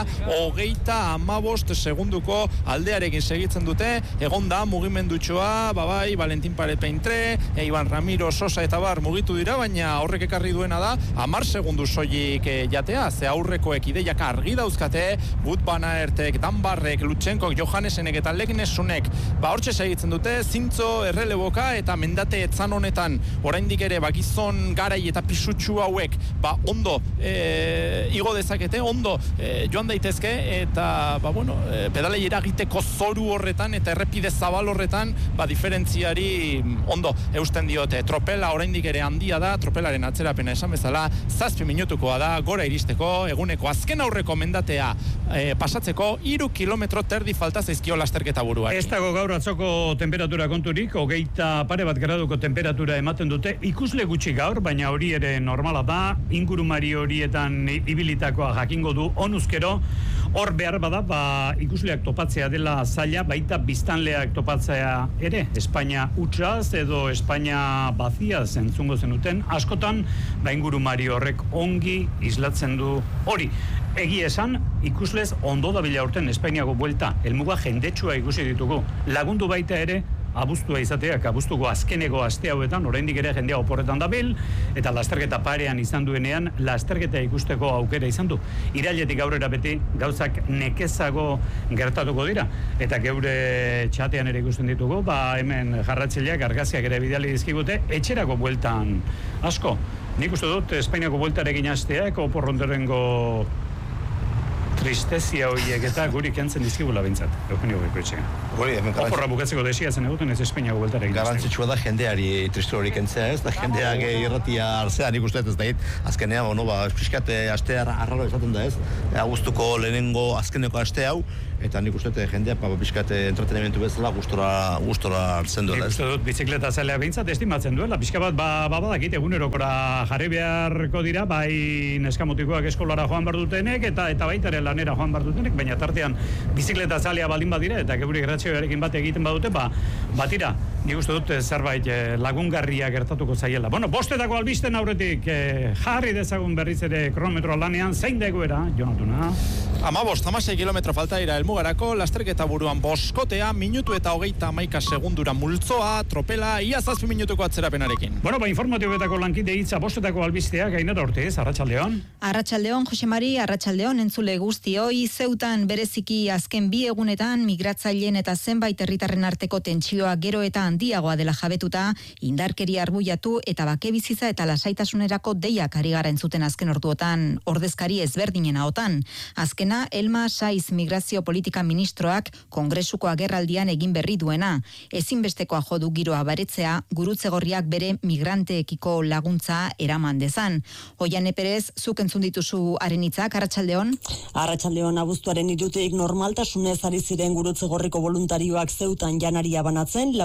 35 segunduko aldearekin segitzen dute, egon da mugimendutxoa, Valentin Paret Peintre, Iban Ramiro, Sosa eta bar mugitu dira, baina horrek ekarri duena da 10 segundu soilik jatea, ze aurrekoek ideiak argi dauzkate, Wout van Aertek, Danbarrek, Lutsenkok, Johannesenek eta Legnesunek, hortxe segitzen dute, zintzo, erreleboka eta mendate etzan honetan, oraindik ere gizon garai eta pisutsu hauek, ondo igo dezakete, ondo joan daitezke, eta pedalei eragiteko zoru horretan eta errepide zabal horretan, diferentziari ondo eusten dio diot, tropela oraindik ere handia da, tropelaren atzerapena esan bezala, 7 minutukoa da, gora iristeko, eguneko azken aurreko mendatea pasatzeko 3 kilometro terdi falta zaizkio lasterketa buruari. Ez dago gaur atzoko temperatura konturik, 21 graduko temperatura ematen dute, ikusle gutxi gaur, baina hori ere normala da, ingurumari horietan ibilitakoa jakingo du onuzkero, hor behar bada, ikusleak topatzea dela zaila, baita biztanleak topatzea ere, Espainia utxaz edo Espainia baziaz entzungo zenuten, askotan, ingurumari horrek ongi islatzen du hori. Egia esan, ikuslez ondo dabila urten Espainiako buelta, helmuga jendetsua ikusi ditugu. Lagundu baita ere, abuztua izateak, abuztuko azkeneko aste hauetan, oraindik ere jendea oporretan dabil, eta lasterketa parean izan duenean, lasterketa ikusteko aukera izan du. Irailetik aurrera beti gauzak nekezago gertatuko dira. Eta geure txatean ere ikusten ditugu, hemen jarratzaileak argazkiak ere bidali dizkigute, etxerako bueltan asko. Nik uste dut, Espainiako bueltarekin hasteak, oporronderengo tristezia horiek eta guri kentzen dizkigula bintzat, Eugenio Goikoetxea. Oporra bukatzeko desia zen eguten ez Espainiako bueltarekin. Garrantzitsua da jendeari tristu hori kentzea ez, da jendeak irratia artzea nik uste ez da hit, azkenean, espiskat astea arraro esaten da ez, abuztuko lehenengo azkeneko aste hau, eta nik uste jendeak pixkat entretenimentu bezala gustora hartzen duela. Nik uste dut bizikleta zalea bintzat estimatzen duela, pixka bat badakit egunerokora jarri beharko dira, bai neskamotikoak eskolara joan behar dutenek, eta baitare lanera joan behar dutenek, baina tartean bizikleta zalea baldin badira, eta geure gratxioarekin bat egiten badute, batira, nik uste dut zerbait lagungarria gertatuko zaiela. Bueno, bostetako albisten aurretik jarri dezagun berriz ere kronometroa lanean, zein da egoera, Jonatuna? 15 kilometro falta dira helmugarako, lasterketa buruan boskotea, minutu eta 31 segundura multzoa, tropela, ia 7 minutuko atzerapenarekin. Bueno, informatiboetako lankide hitza bostetako albisteak, Ainara Ortiz, Arratsaldeon. Arratsaldeon, Jose Mari, Arratsaldeon, entzule guztioi, Zeutan bereziki azken 2 egunetan migratzaileen eta zenbait herritarren arteko tentsioa gero eta handiagoa dela jabetuta, indarkeria arbuiatu eta bake bizitza eta lasaitasunerako deiak ari gara entzuten azken orduotan, ordezkari ezberdinen ahotan. Azkena, Elma Saiz migrazio politika ministroak Kongresuko agerraldian egin berri duena. Ezinbestekoa jo du giroa baretzea, Gurutze Gorriak bere migranteekiko laguntza eraman dezan. Oiane Perez, zuk entzun dituzu haren hitzak, Arratsaldeon. Arratsaldeon, abuztuaren 3 normaltasunez ari ziren Gurutze Gorriko voluntarioak Zeutan janaria banatzen,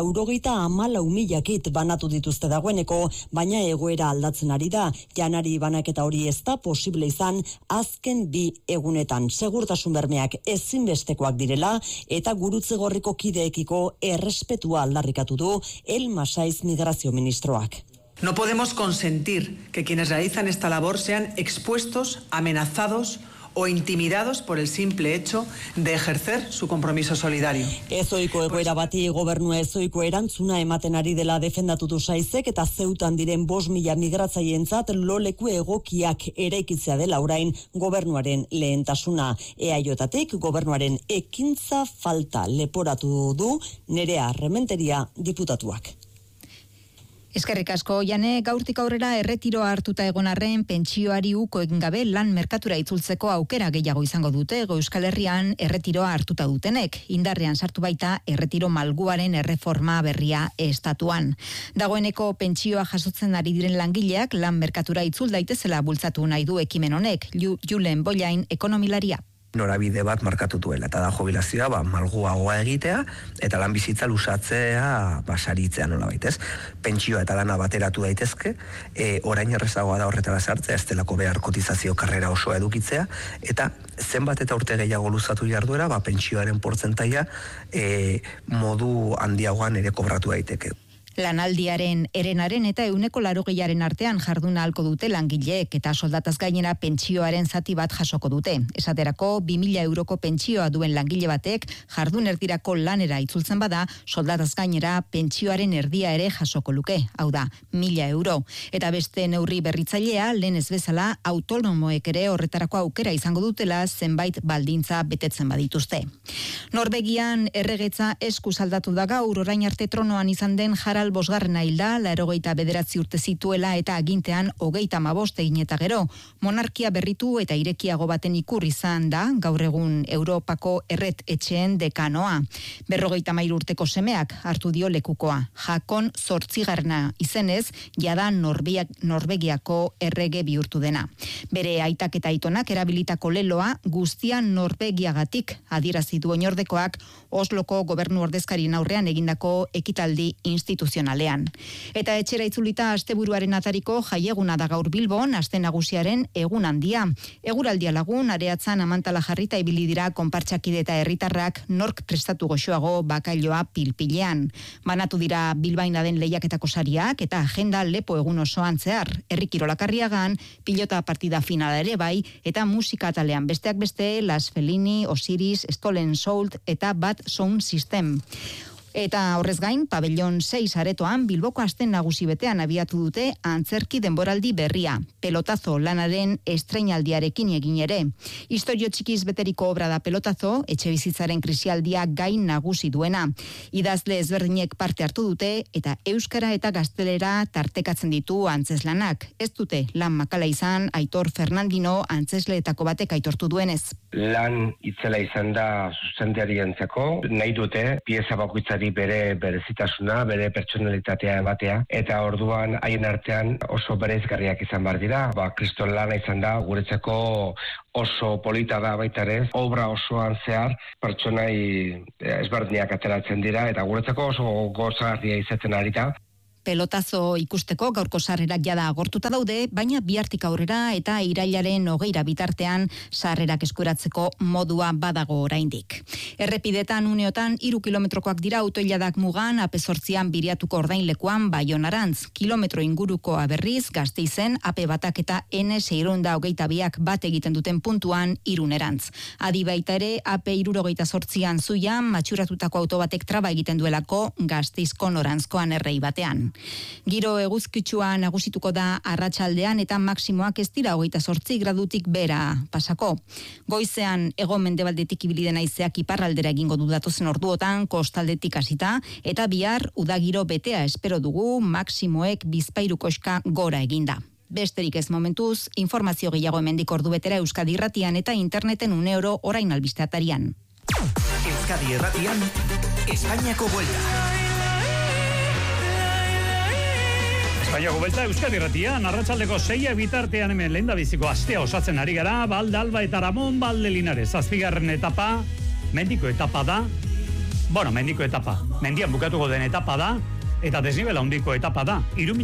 94.000 kit banatu dituzte dagoeneko, baina egoera aldatzen ari da. Janari banaketa hori ez da posible izan azken 2 egunetan. Segurtasun bermeak ezinbestekoak direla eta Gurutze Gorriko kideekiko errespetua aldarrikatu du Elma Saiz migrazio ministroak. No podemos consentir que quienes realizan esta labor sean expuestos, amenazados o intimidados por el simple hecho de ejercer su compromiso solidario. Ezoiko egoera bati gobernua ezoiko erantzuna ematen ari dela defendatu du Saizek eta Zeutan diren 5.000 migratzaileentzat loleku egokiak eraikitzea dela orain gobernuaren lehentasuna. EAJtik gobernuaren ekintza falta leporatu du Nerea Rementeria diputatuak. Eskerrik asko, Jane, gaurtik aurrera erretiroa hartuta egon arren pentsioari uko egin gabe lan merkatura itzultzeko aukera gehiago izango dute Euskal Herrian erretiroa hartuta dutenek. Indarrean sartu baita erretiro malguaren erreforma berria estatuan. Dagoeneko pentsioa jasotzen ari diren langileak lan merkatura itzul daitezela bultzatu nahi du ekimen honek, Julen Bollain ekonomilaria. Norabide bat markatu duela, eta da jubilazioa malguagoa egitea, eta lan bizitza lusatzea saritzea nola baitez. Pentsioa eta lana bateratu daitezke, orain errezagoa da horretara sartzea, ez delako behar kotizazio karrera osoa edukitzea, eta zenbat eta urte gehiago luzatu jarduera, pentsioaren portzentaia modu handiagoan ere kobratu daiteke. Lanaldiaren erenaren eta 180 artean jarduna ahalko dute langileek eta soldataz gainera pentsioaren zati bat jasoko dute. Esaterako 2.000 euroko pentsioa duen langile batek jardun erdirako lanera itzultzen bada, soldataz gainera pentsioaren erdia ere jasoko luke, hau da, 1.000 euro. Eta beste neurri berritzailea, lehen ez bezala, autonomoek ere horretarako aukera izango dutela zenbait baldintza betetzen badituzte. Norvegian erregetza eskuz aldatu da gaur, orain arte tronoan izan den Harald Karl bosgarrena hilda, 89 urte zituela eta agintean 35 egin eta gero. Monarkia berritu eta irekiago baten ikur izan da, gaur egun Europako erret etxeen dekanoa. 53 urteko semeak hartu dio lekukoa. Jakon 8. izenez, jada Norvegiako errege bihurtu dena. Bere aitak eta aitonak erabilitako leloa guztia Norvegiagatik adierazi du oinordekoak Osloko gobernu ordezkarien aurrean egindako ekitaldi instituzionalean. Eta etxera itzulita asteburuaren atariko jaieguna da gaur Bilbon, aste nagusiaren egun handia. Eguraldia lagun, areatzan amantala jarrita ibili dira konpartsakide eta herritarrak nork prestatu goxoago bakailoa pilpilean. Banatu dira Bilbaina den lehiaketako sariak eta agenda lepo egun osoan zehar. Herri kirolakarriagan, pilota partida finala ere bai, eta musika atalean besteak beste, Las Fellini, Osiris, Stolen Soul eta Bad Sound System. Eta horrez gain, pabellon 6 aretoan Bilboko asten nagusi betean abiatu dute antzerki denboraldi berria. Pelotazo lanaren estreinaldiarekin egin ere. Istorio txikiz beteriko obra da Pelotazo, etxe bizitzaren krisialdia gain nagusi duena. Idazle ezberdinek parte hartu dute eta euskara eta gaztelera tartekatzen ditu antzeslanak. Ez dute lan makala izan Aitor Fernandino antzesleetako batek aitortu duenez. Lan itzela izan da zuzendarientzako, nahi dute pieza bakoitzari bere berezitasuna, bere pertsonalitatea ematea, eta orduan haien artean oso bereizgarriak izan behar dira. Kriston lana izan da, guretzako oso polita da baita ere, obra osoan zehar pertsonai ezberdinak ateratzen dira, eta guretzako oso gozagarria izaten ari da. Pelotazo ikusteko gaurko sarrerak jada agortuta daude, baina bihartik aurrera eta irailaren 20 bitartean sarrerak eskuratzeko modua badago oraindik. Errepidetan uneotan 3 kilometrokoak dira autoiladak mugan, AP8an Biriatuko ordainlekuan Baionarantz, kilometro inguruko berriz Gasteizen AP batak eta N622ak bat egiten duten puntuan Irunerantz. Adi baita ere AP 78an Zuian matxuratutako auto batek traba egiten duelako Gasteizko norantzkoan errei batean. Giro eguzkitsua nagusituko da arratsaldean eta maksimoak ez dira 28 gradutik bera pasako. Goizean hego-mendebaldetik ibili den haizeak iparraldera egingo du datozen orduotan kostaldetik hasita eta bihar udagiro betea espero dugu, maksimoek bizpairukoska gora eginda. Besterik ez momentuz, informazio gehiago hemendik ordu betera Euskadi Irratian eta interneten uneoro orain albiste atarian. Euskadi Irratian, Espainiako Buelta. Espainiako Buelta Euskadi Irratian, arratsaldeko 6 bitartean hemen lehendabiziko astea osatzen ari gara, Baldalba eta Ramon Valdelinares. 7. etapa, mendiko etapa da. Mendiko etapa. Mendian bukatuko den etapa da, eta desnibela handiko etapa da.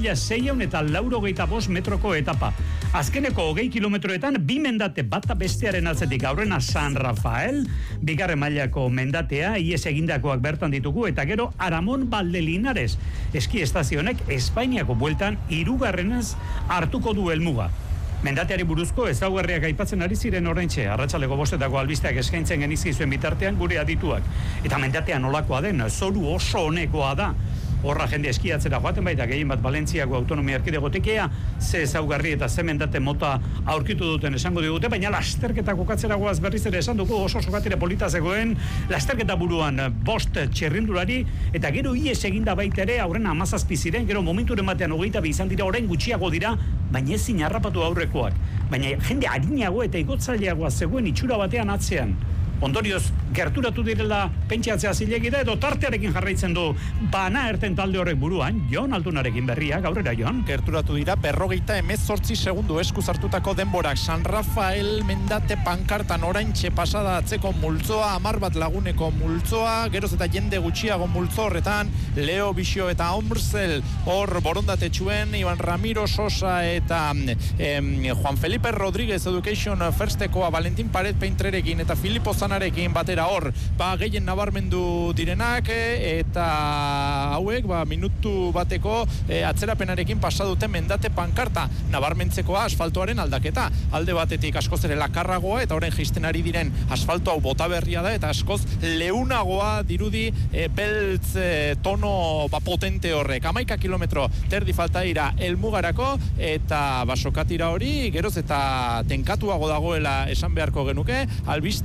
3.685 metroko etapa. Azkeneko 20 kilometroetan bi mendate bata bestearen atzetik. Aurrena San Rafael, bigarren mailako mendatea, ies egindakoak bertan ditugu, eta gero Ramon Valdelinares. Eski estazionek Espainiako Bueltan 3. hartuko du helmuga. Mendateari buruzko ezaugarriak aipatzen ari ziren oraintxe, arratsaleko 5etako albisteak eskaintzen genizkizuen bitartean gure adituak. Eta mendatea nolakoa den, zoru oso honekoa da. Horra jende eskiatzera joaten baita, gehien bat Valentziako autonomia erkidegotekea, ze ezaugarri eta ze mendate mota aurkitu duten esango digute, baina lasterketa kokatzera goaz berriz ere esan dugu, oso sokatire polita zegoen, lasterketa buruan 5 txirrindulari, eta gero ies eginda baita ere, aurrena 17 ziren, gero momenturen batean 22 izan dira, orain gutxiago dira, baina ezin harrapatu aurrekoak. Baina jende harinago eta igotzaileagoa zegoen itxura batean atzean. Ondorioz, gerturatu direla pentsatzea zilegi da, edo tartearekin jarraitzen du bana erten talde horrek buruan, Jon Altunarekin berria, gaurrera Jon. Gerturatu dira, 58 segundu eskuz hartutako denborak. San Rafael mendate pankartan oraintxe pasada atzeko multzoa, 10 bat laguneko multzoa, geroz eta jende gutxiago multzo horretan, Leo Bixio eta Omrsel hor borondate txuen, Iban Ramiro Sosa eta Juan Felipe Rodríguez Education Firstekoa, Valentin Paret Peintrerekin eta Filipo Zanarekin batera hor, gehien nabarmendu direnak, eta hauek, minutu bateko atzerapenarekin pasaduten mendate pankarta, nabarmentzekoa asfaltoaren aldaketa. Alde batetik askoz ere lakarragoa, eta horren jisten ari diren asfalto hau bota berria da, eta askoz leunagoa dirudi beltz tono potente horrek. 11 kilometro terdi falta dira helmugarako, eta sokatira hori, geroz eta tenkatuago dagoela esan beharko genuke, albistegi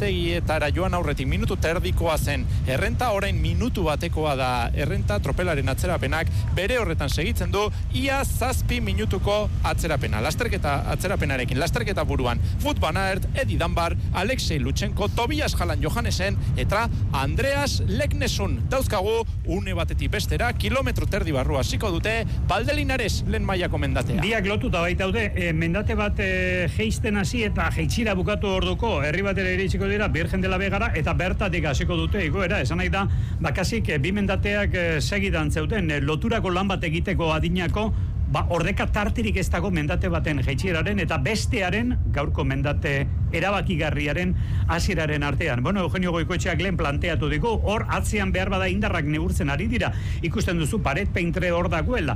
bertara joan aurretik minutu terdikoa zen errenta, orain minutu batekoa da errenta, tropelaren atzerapenak bere horretan segitzen du, ia 7 minutuko atzerapena. Atzerapenarekin, lasterketa buruan, Wout van Aert, Edi Danbar, Alexei Lutsenko, Tobias Jalan Johannesen, eta Andreas Leknesun. Dauzkagu, une batetik bestera, kilometro terdi barrua hasiko dute, Valdelinares lehen mailako mendatea. Biak lotuta baitaude, mendate bat jeisten hasi eta jeitsira bukatu orduko, herri batera iritsiko dira, Virgen de la Vegara, eta bertatik hasiko dute igoera, esan nahi da, bakasik bi mendateak segidan zeuten, loturako lan bat egiteko adinako, ordeka tartirik ez dago mendate baten jaitsieraren eta bestearen gaurko mendate erabakigarriaren hasieraren artean. Bueno, Eugenio Goikoetxeak lehen planteatu digu, hor atzean behar bada indarrak neurtzen ari dira. Ikusten duzu Paret Peintre hor dagoela.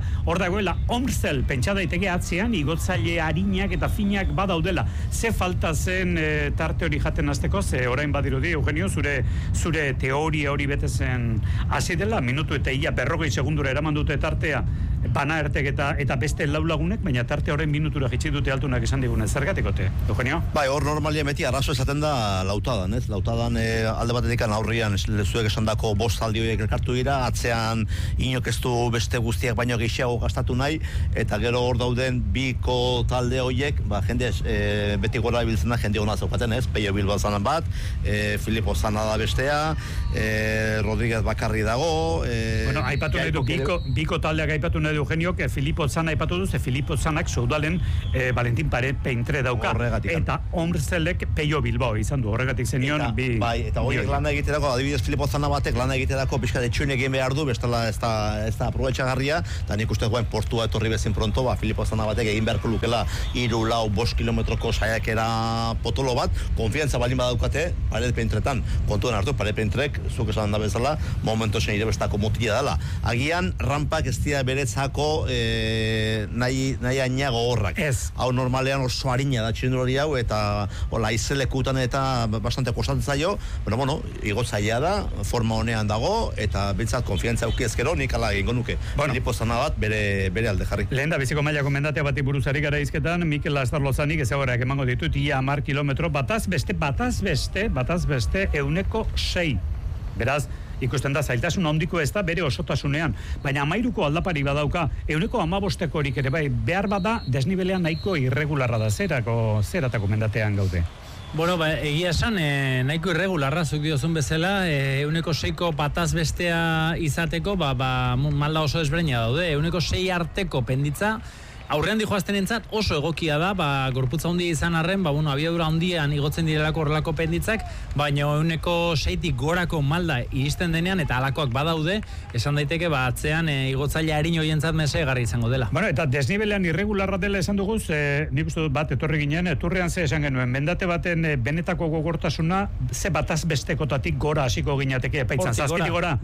Omsel pentsa daiteke atzean igotzaile arinak eta finak badaudela. Ze falta zen tarte hori jaten hasteko, ze orain badirudi Eugenio zure teoria hori bete zen hasi dela, minutu eta ia 40 segundura eraman dute tartea Van Aertek eta beste lau lagunek, baina tarte horren minutura jitsi dute altunak esan digunez. Zergatikote, Eugenio? Bai, hor normalia beti arazo esaten da lautadan, ez? Lautadan alde batetik aurrian zuek esandako 5 zaldi horiek elkartu dira, atzean inok ez du beste guztiak baino gehiago gastatu nahi, eta gero hor dauden biko talde horiek, jende beti gora ibiltzen da, jende hona zaukaten, ez? Peio Bilbao zanan bat, Filipo Zana da bestea, Rodríguez Bakarri dago... Bueno, aipatu nahi du, biko taldeak aipatu nahi du Eugenio, que Filipo Zana aipatu du, ze Filipo Zanak soudalen Valentin Paret Peintre dauka. Eta Omselek Peio Bilbao izan du, horregatik zenion bi... Bai, eta horiek lana egiterako, adibidez Filipo Zana batek lana egiterako pixka de txuin egin behar du, bestela ez da aprobetxagarria, eta nik uste guen portua etorri bezin pronto, Filipo Zana batek egin beharko lukela 3-5 kilometroko saiakera potolo bat, konfiantza balin badaukate Paret Peintretan. Kontuen hartu, Paret Peintrek, zuk esan da bezala, momento zen irebestako motila dela. Agian, rampak ez dira beretzako nahi ainago horrak. Hau normalean oso harina da txindurori hau, eta izelekutan eta bastante kostatzen zaio, pero bueno, igotzailea da, forma honean dago, eta bintzat konfiantza aukiezkero, nik ala egingo nuke. Filipo Zana bat bere alde jarri. Lehen da biziko mailako mendatea bati buruzari gara izketan, Mikel Astarlozanik ezagorak emango ditut, ia 10 kilometro, bataz beste, 6. Beraz, ikusten da, zailtasun handiko ez da bere osotasunean, baina 13ko aldapari badauka, 15korik ere bai, behar bada desnibelean nahiko irregularra da, zeratako mendatean gaude. Bueno, egia esan, nahiko irregularra, zuk diozun bezala, 6ko bataz bestea izateko, malda oso desbreina daude, 6 arteko penditza, aurrean dijoazten entzat oso egokia da, gorputza handia izan arren, abiadura handian igotzen direlako horrelako penditzak, baina 6tik gorako malda iristen denean, eta alakoak badaude, esan daiteke atzean igotzaile harin horientzat mesegarri izango dela. Bueno, eta desnibelean irregularra dela esan duguz, nik uste dut bat etorri ginen, eturrean ze esan genuen, mendate baten benetako gogortasuna, ze bataz bestekotatik gora hasiko ginateke, epaitzan, 7 gora,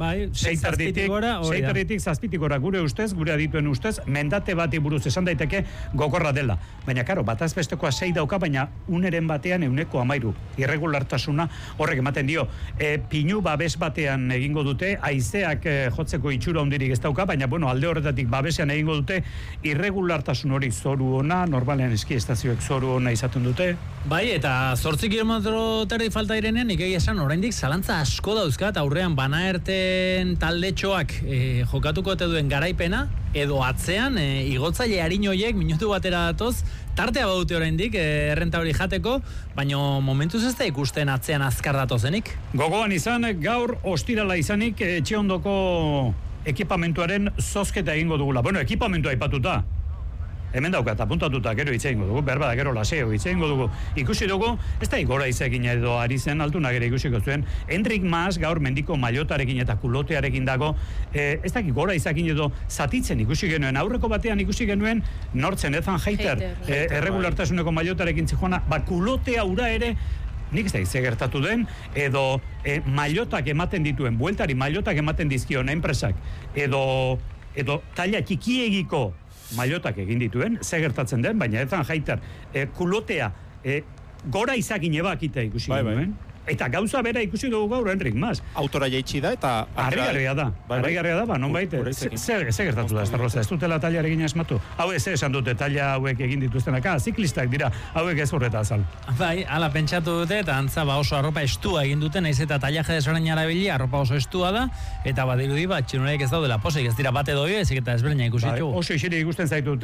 6 gora, gure ustez, gure adituen ustez, mendate bati buruz esan daiteke gogorra dela. Baina, karo, bataz bestekoa 6 dauka, baina uneren batean 13. Irregulartasuna horrek ematen dio. Pinu babes batean egingo dute, haizeak jotzeko itxura hundirik ez dauka, baina, alde horretatik babesean egingo dute, irregulartasun hori zoru ona, normalean eski estazioek zoru ona izaten dute. Bai, eta 8 kilometro terdi falta direnean, nik esan oraindik zalantza asko dauzkat, aurrean Van Aerten taldetxoak jokatuko eta duen garaipena, edo atzean igotzaile harinoiek minutu batera datoz, tartea baute oraindik errenta hori jateko, baina momentuz ez da ikusten atzean azkar datozenik. Gogoan izan, gaur ostirala izanik etxe ondoko ekipamentuaren zozketa egingo dugula. Bueno, ekipamentua aipatuta. Hemen daukat, apuntatuta, gero hitz egingo dugu, behar bada, gero laseo hitz egingo dugu. Ikusi dugu, ez da gora izekin edo ari zen, altuna gero ikusiko zuen, Enric Mas gaur mendiko mailotarekin eta kulotearekin dago, ez da gora izekin edo zatitzen ikusi genuen, aurreko batean ikusi genuen, nortzen, Ethan Heiter, erregulartasuneko mailotarekin zijoana, kulotea ura ere, nik ez da gertatu den, edo mailotak ematen dituen, bueltari mailotak ematen dizkion enpresak, edo taila txikiegiko mailotak egin dituen, ze gertatzen den, baina Ethan Heiter kulotea gora izakin ebakita ikusi genuen, eta gauza bera ikusi dugu gaur Enrik Mas. Autora jaitsi da eta harrigarria da, nonbait, zer gertatu da, Estarroza, ez dutela tailarekin asmatu? Hau ez esan dute taila hauek egin dituztenak, ziklistak dira, hauek ez horreta azal. Bai, ala pentsatu dute, eta antza oso arropa estua egin dute, naiz eta tailaje desberdin arabili, arropa oso estua da, eta badirudi txirunariek ez daudela posik, ez dira bate doi, ezik eta ezberdina ikusi ditugu. Oso isiri ikusten zaitut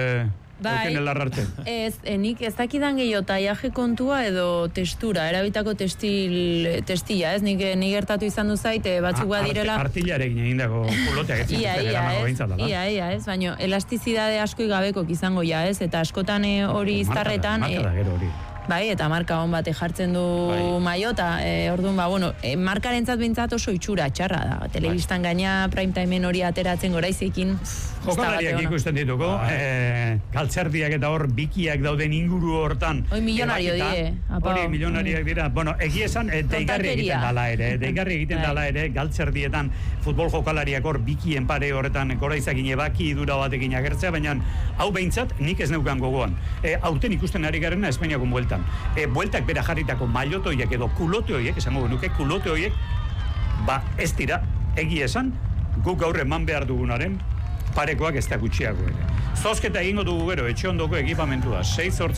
nik ez dakidan gehiago taiaje kontua edo textura, erabitako testila, ez? Nik gertatu izan du zaite, batzuk badirela... Artillarekin egindako kuloteak ez Ia, ez? Baina elastizidade asko igabeko izango ez? Eta askotan hori iztarretan... Marka da gero hori. Bai, eta marka hon bate jartzen du maiota, orduan, markarentzat bintzat oso itxura, txarra da. Telebistan gaina, prime timeen hori ateratzen goraizekin. Jokalariak ikusten dituko, galtzerdiak eta hor bikiak dauden inguru hortan. Hoi milionario die. Hori milionariak dira. Bueno, esan, deigarri egiten dala ere, galtzerdietan futbol jokalariak hor bikien pare horretan goraizakin ebaki idura batekin agertzea, baina hau behintzat nik ez neukan gogoan. Aurten ikusten ari garena Espainiako bueltan. Bueltak bera jarritako mailotoiek edo kuloteoiek, esango genuke kuloteoiek, ez dira, egia esan, guk gaur eman behar dugunaren parekoak ez da gutxiago ere. Zozketa egingo dugu gero, etxe ondoko ekipamentua,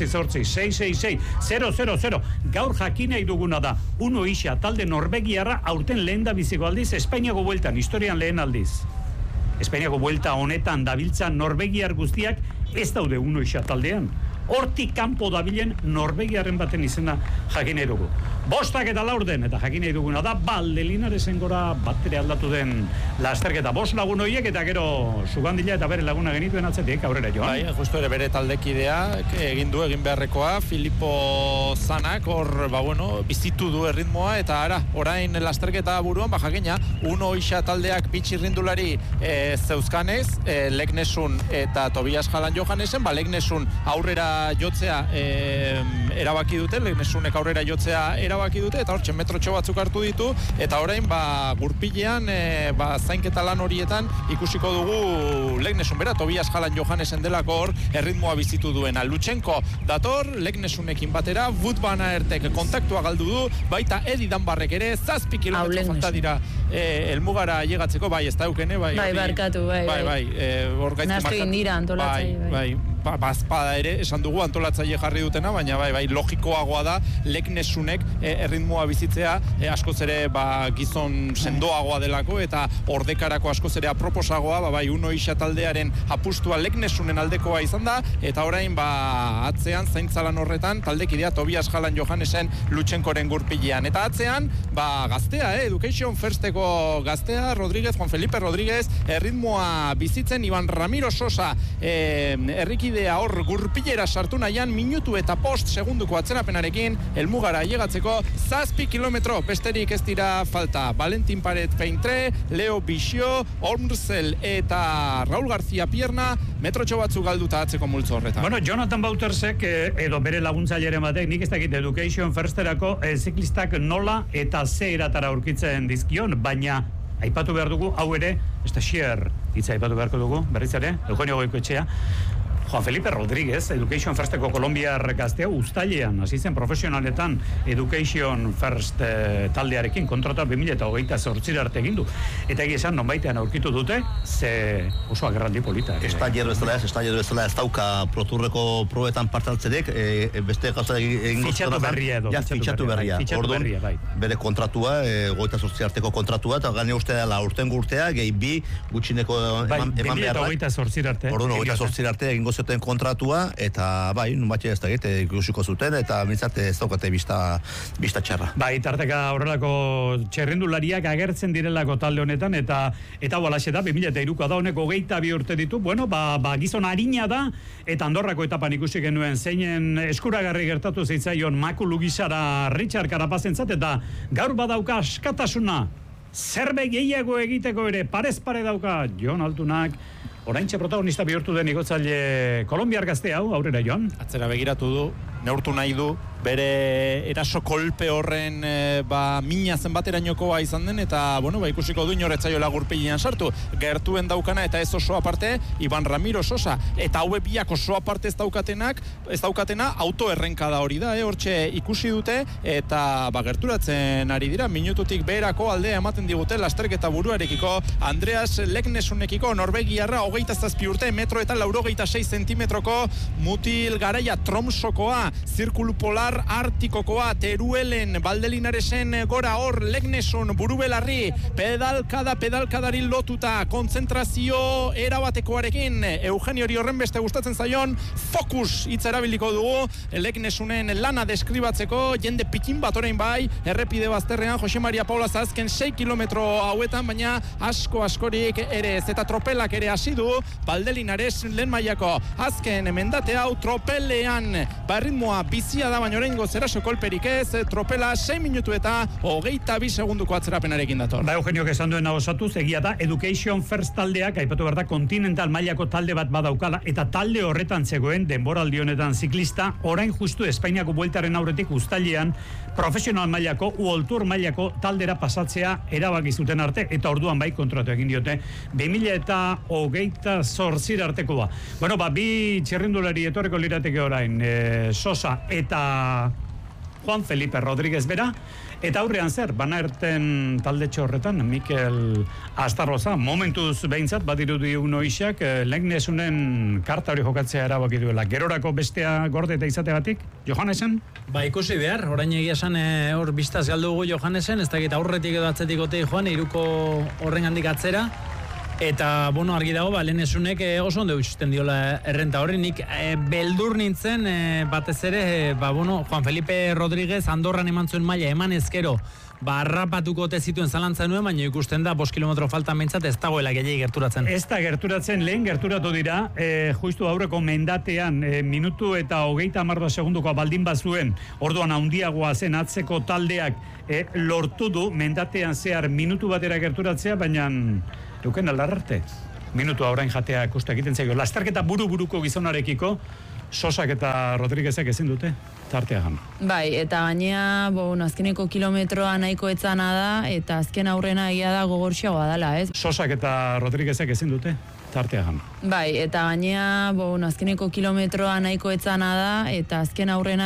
6-8-6-6-6-0-0-0. Gaur jakinei duguna da, uno isa talde norbegiarra aurten lehen da biziko aldiz, Espainiako bueltan, historian lehen aldiz. Espainiako buelta honetan dabiltzan norbegiar guztiak ez daude uno isa taldean. Hortik kanpo dabilen norbegiarren baten izena jakin dugu. 5 eta 4 den, eta jakin duguna da, Valde Linaresen gora batere aldatu den lasterketa. 5 lagun horiek, eta gero Sugandila eta bere laguna genituen atzetik, aurrera joan. Bai, justu ere bere taldekidea, egin beharrekoa, Filipo Zanak, hor, bizitu du erritmoa, eta orain lasterketa buruan, jakina, uno isa taldeak bitxirrindulari zeuzkanez, Leknesun eta Tobias Jalan Johannesen, Leknesun aurrera jotzea erabaki dute, Leknesunek aurrera jotzea erabaki dute, eta hortxe metrotxo batzuk hartu ditu, eta orain gurpilean zainketa lan horietan ikusiko dugu Leknesun bera, Tobias Jalan Johannesen delako hor erritmoa bizitu duena. Lutsenko dator, Leknesunekin batera, Wout van Aertek kontaktua galdu du, baita Edi Danbarrek ere, 7 kilometro falta dira elmugara llegatzeko, ez da eukene, barkatu, hor gaizki nastu indira antolatzaile, bazpada ere, esan dugu antolatzaile jarri dutena, baina logikoagoa da Leknesunek erritmoa bizitzea askoz ere gizon sendoagoa delako eta ordekarako askoz ere aproposagoa, uno isa taldearen apustua Leknesunen aldekoa izan da, eta orain atzean zaintzalan horretan taldekidea Tobias Jalan Johannesen Lutsenkoren gurpilean, eta atzean gaztea, Education Firsteko gaztea, Juan Felipe Rodríguez, erritmoa bizitzen, Iban Ramiro Sosa herrikidea hor gurpilera sartu nahian, minutu eta post segunduko atzerapenarekin helmugara llegatzeko 7 kilometro besterik ez dira falta. Valentin Paret Peintre, Leo Bixio, Ormsel eta Raúl García Pierna metrotxo batzuk galduta atzeko multzo horretan. Bueno, Jonathan Bautersek edo bere laguntzaileren batek, nik ez dakit Education Firsterako ziklistak nola eta ze eratara aurkitzen dizkion, baina aipatu behar dugu, hau ere, Xier hitza aipatu beharko dugu, berriz ere, Eugenio Goikoetxea, Juan Felipe Rodríguez, Education Firsteko kolombiar gaztea, uztailean, hasi zen profesionaletan Education First taldearekin kontrata 2028 arte egin du. Eta egia esan, nonbaitean aurkitu dute, ze oso agerraldi polita. Estaiero bezala ez dauka proturreko probetan partaltzerek, beste gauza egin fitxatu berria edo. Fitxatu berria. Orduan, bere kontratua, 28 arteko kontratua, eta gane uste dela urtengo urtea, gehi bi gutxineko eman behar. 2028 arte. Orduan, 28 arte egingo zuten kontratua, eta nunbatxe ez da ikusiko zuten, eta mintzat ez daukate bista txarra. Tarteka horrelako txerrendulariak agertzen direlako talde honetan, eta balaxe da, 2003 da honeko 22 urte ditu, gizon harina da, eta Andorrako etapan ikusi genuen zeinen eskuragarri gertatu zeitzaion makulu gizara Richard Carapazentzat, eta gaur badauka askatasuna, zerbait gehiago egiteko ere, parez pare dauka Jon Altunak, oraintxe protagonista bihurtu den igotzaile kolombiar gazte hau, aurrera Jon. Atzera begiratu du, neurtu nahi du, bere eraso kolpe horren mina zenbaterainokoa izan den, eta ikusiko du inoretzaiola gurpilean sartu. Gertuen daukana eta ez oso aparte Iban Ramiro Sosa, eta haue biak oso aparte ez daukatena auto errenkada hori da, hortxe ikusi dute, eta gerturatzen ari dira, minututik beherako aldea ematen digute lasterketa buruarekiko. Andreas Leknesunekiko Norvegiarra 27 urte, metro eta 86 zentimetroko mutil garaia Tromsokoa, zirkulu polar Artikokoa, Teruelen Valdelinaresen gora hor Leknesun burubelarri, pedalkadari lotuta, kontzentrazio erabatekoarekin. Eugenio hori horren beste gustatzen zaion fokus hitz erabiliko dugu Leknesunen lana deskribatzeko, jende pikin bat orain bai, errepide bazterrean Jose Maria Paula azken 6 kilometro hauetan, baina askorik ere ez, eta tropelak ere hasi du Valdelinares lehen mailako azken mendate hau tropelean, ritmoa bizia da, baina oraingo zeraso kolperik ez, tropela 6 minutu eta 22 segunduko atzerapenarekin dator. Eugenio esan duena osatuz, egia da, Education First taldeak, aipatu behar da, Continental mailako talde bat badaukala, eta talde horretan zegoen denboraldi honetan ziklista, orain justu Espainiako bueltaren aurretik uztailean profesional mailako, World Tour mailako taldera pasatzea erabaki zuten arte, eta orduan bai kontratu egin diote 2028 artekoa. Bi txirrindulari etorreko lirateke orain, Sosa eta Juan Felipe Rodríguez bera, eta aurrean zer, Banaerten taldetxo horretan, Mikel Astarroza, momentuz behintzat, badirudi unoixak, Leknesunen karta hori jokatzea erabaki duela. Gerorako bestea gorde eta izategatik, Johannesen? Ikusi behar, orain egia esan hor biztaz galdugu Johannesen, ez dakit aurretik edo atzetik otei joan, iruko horren handik atzera, eta, argi dago, Leknesunek oso ondo eutxusten diola errenta horri. Nik beldur nintzen, batez ere, Juan Felipe Rodríguez Andorran eman zuen maila, eman ezkero, harrapatuko ote zituen zalantza nuen, baina ikusten da 5 kilometro faltan behintzat ez dagoela gehiagi gerturatzen. Ez da gerturatzen, lehen gerturatu dira, justu aurreko mendatean, minutu eta 30 segundukoa baldin bazuen, orduan handiagoa zen atzeko taldeak lortu du, mendatean zehar minutu batera gerturatzea, baina euken aldarrarte. Minutua orain jatea ikuste egiten zaio. Lasterketa buru-buruko gizonarekiko, Sosak eta Rodríguezek ezin dute tartea jan. Bai, eta gainea, azkeneko kilometroa nahiko etzana da, eta azken aurrena egia da gogorxiagoa dela, ez? Sosak eta Rodríguezek ezin dute tartea jan. Bai, eta gainea, azkeneko kilometroa nahiko etzana da, eta azken aurrena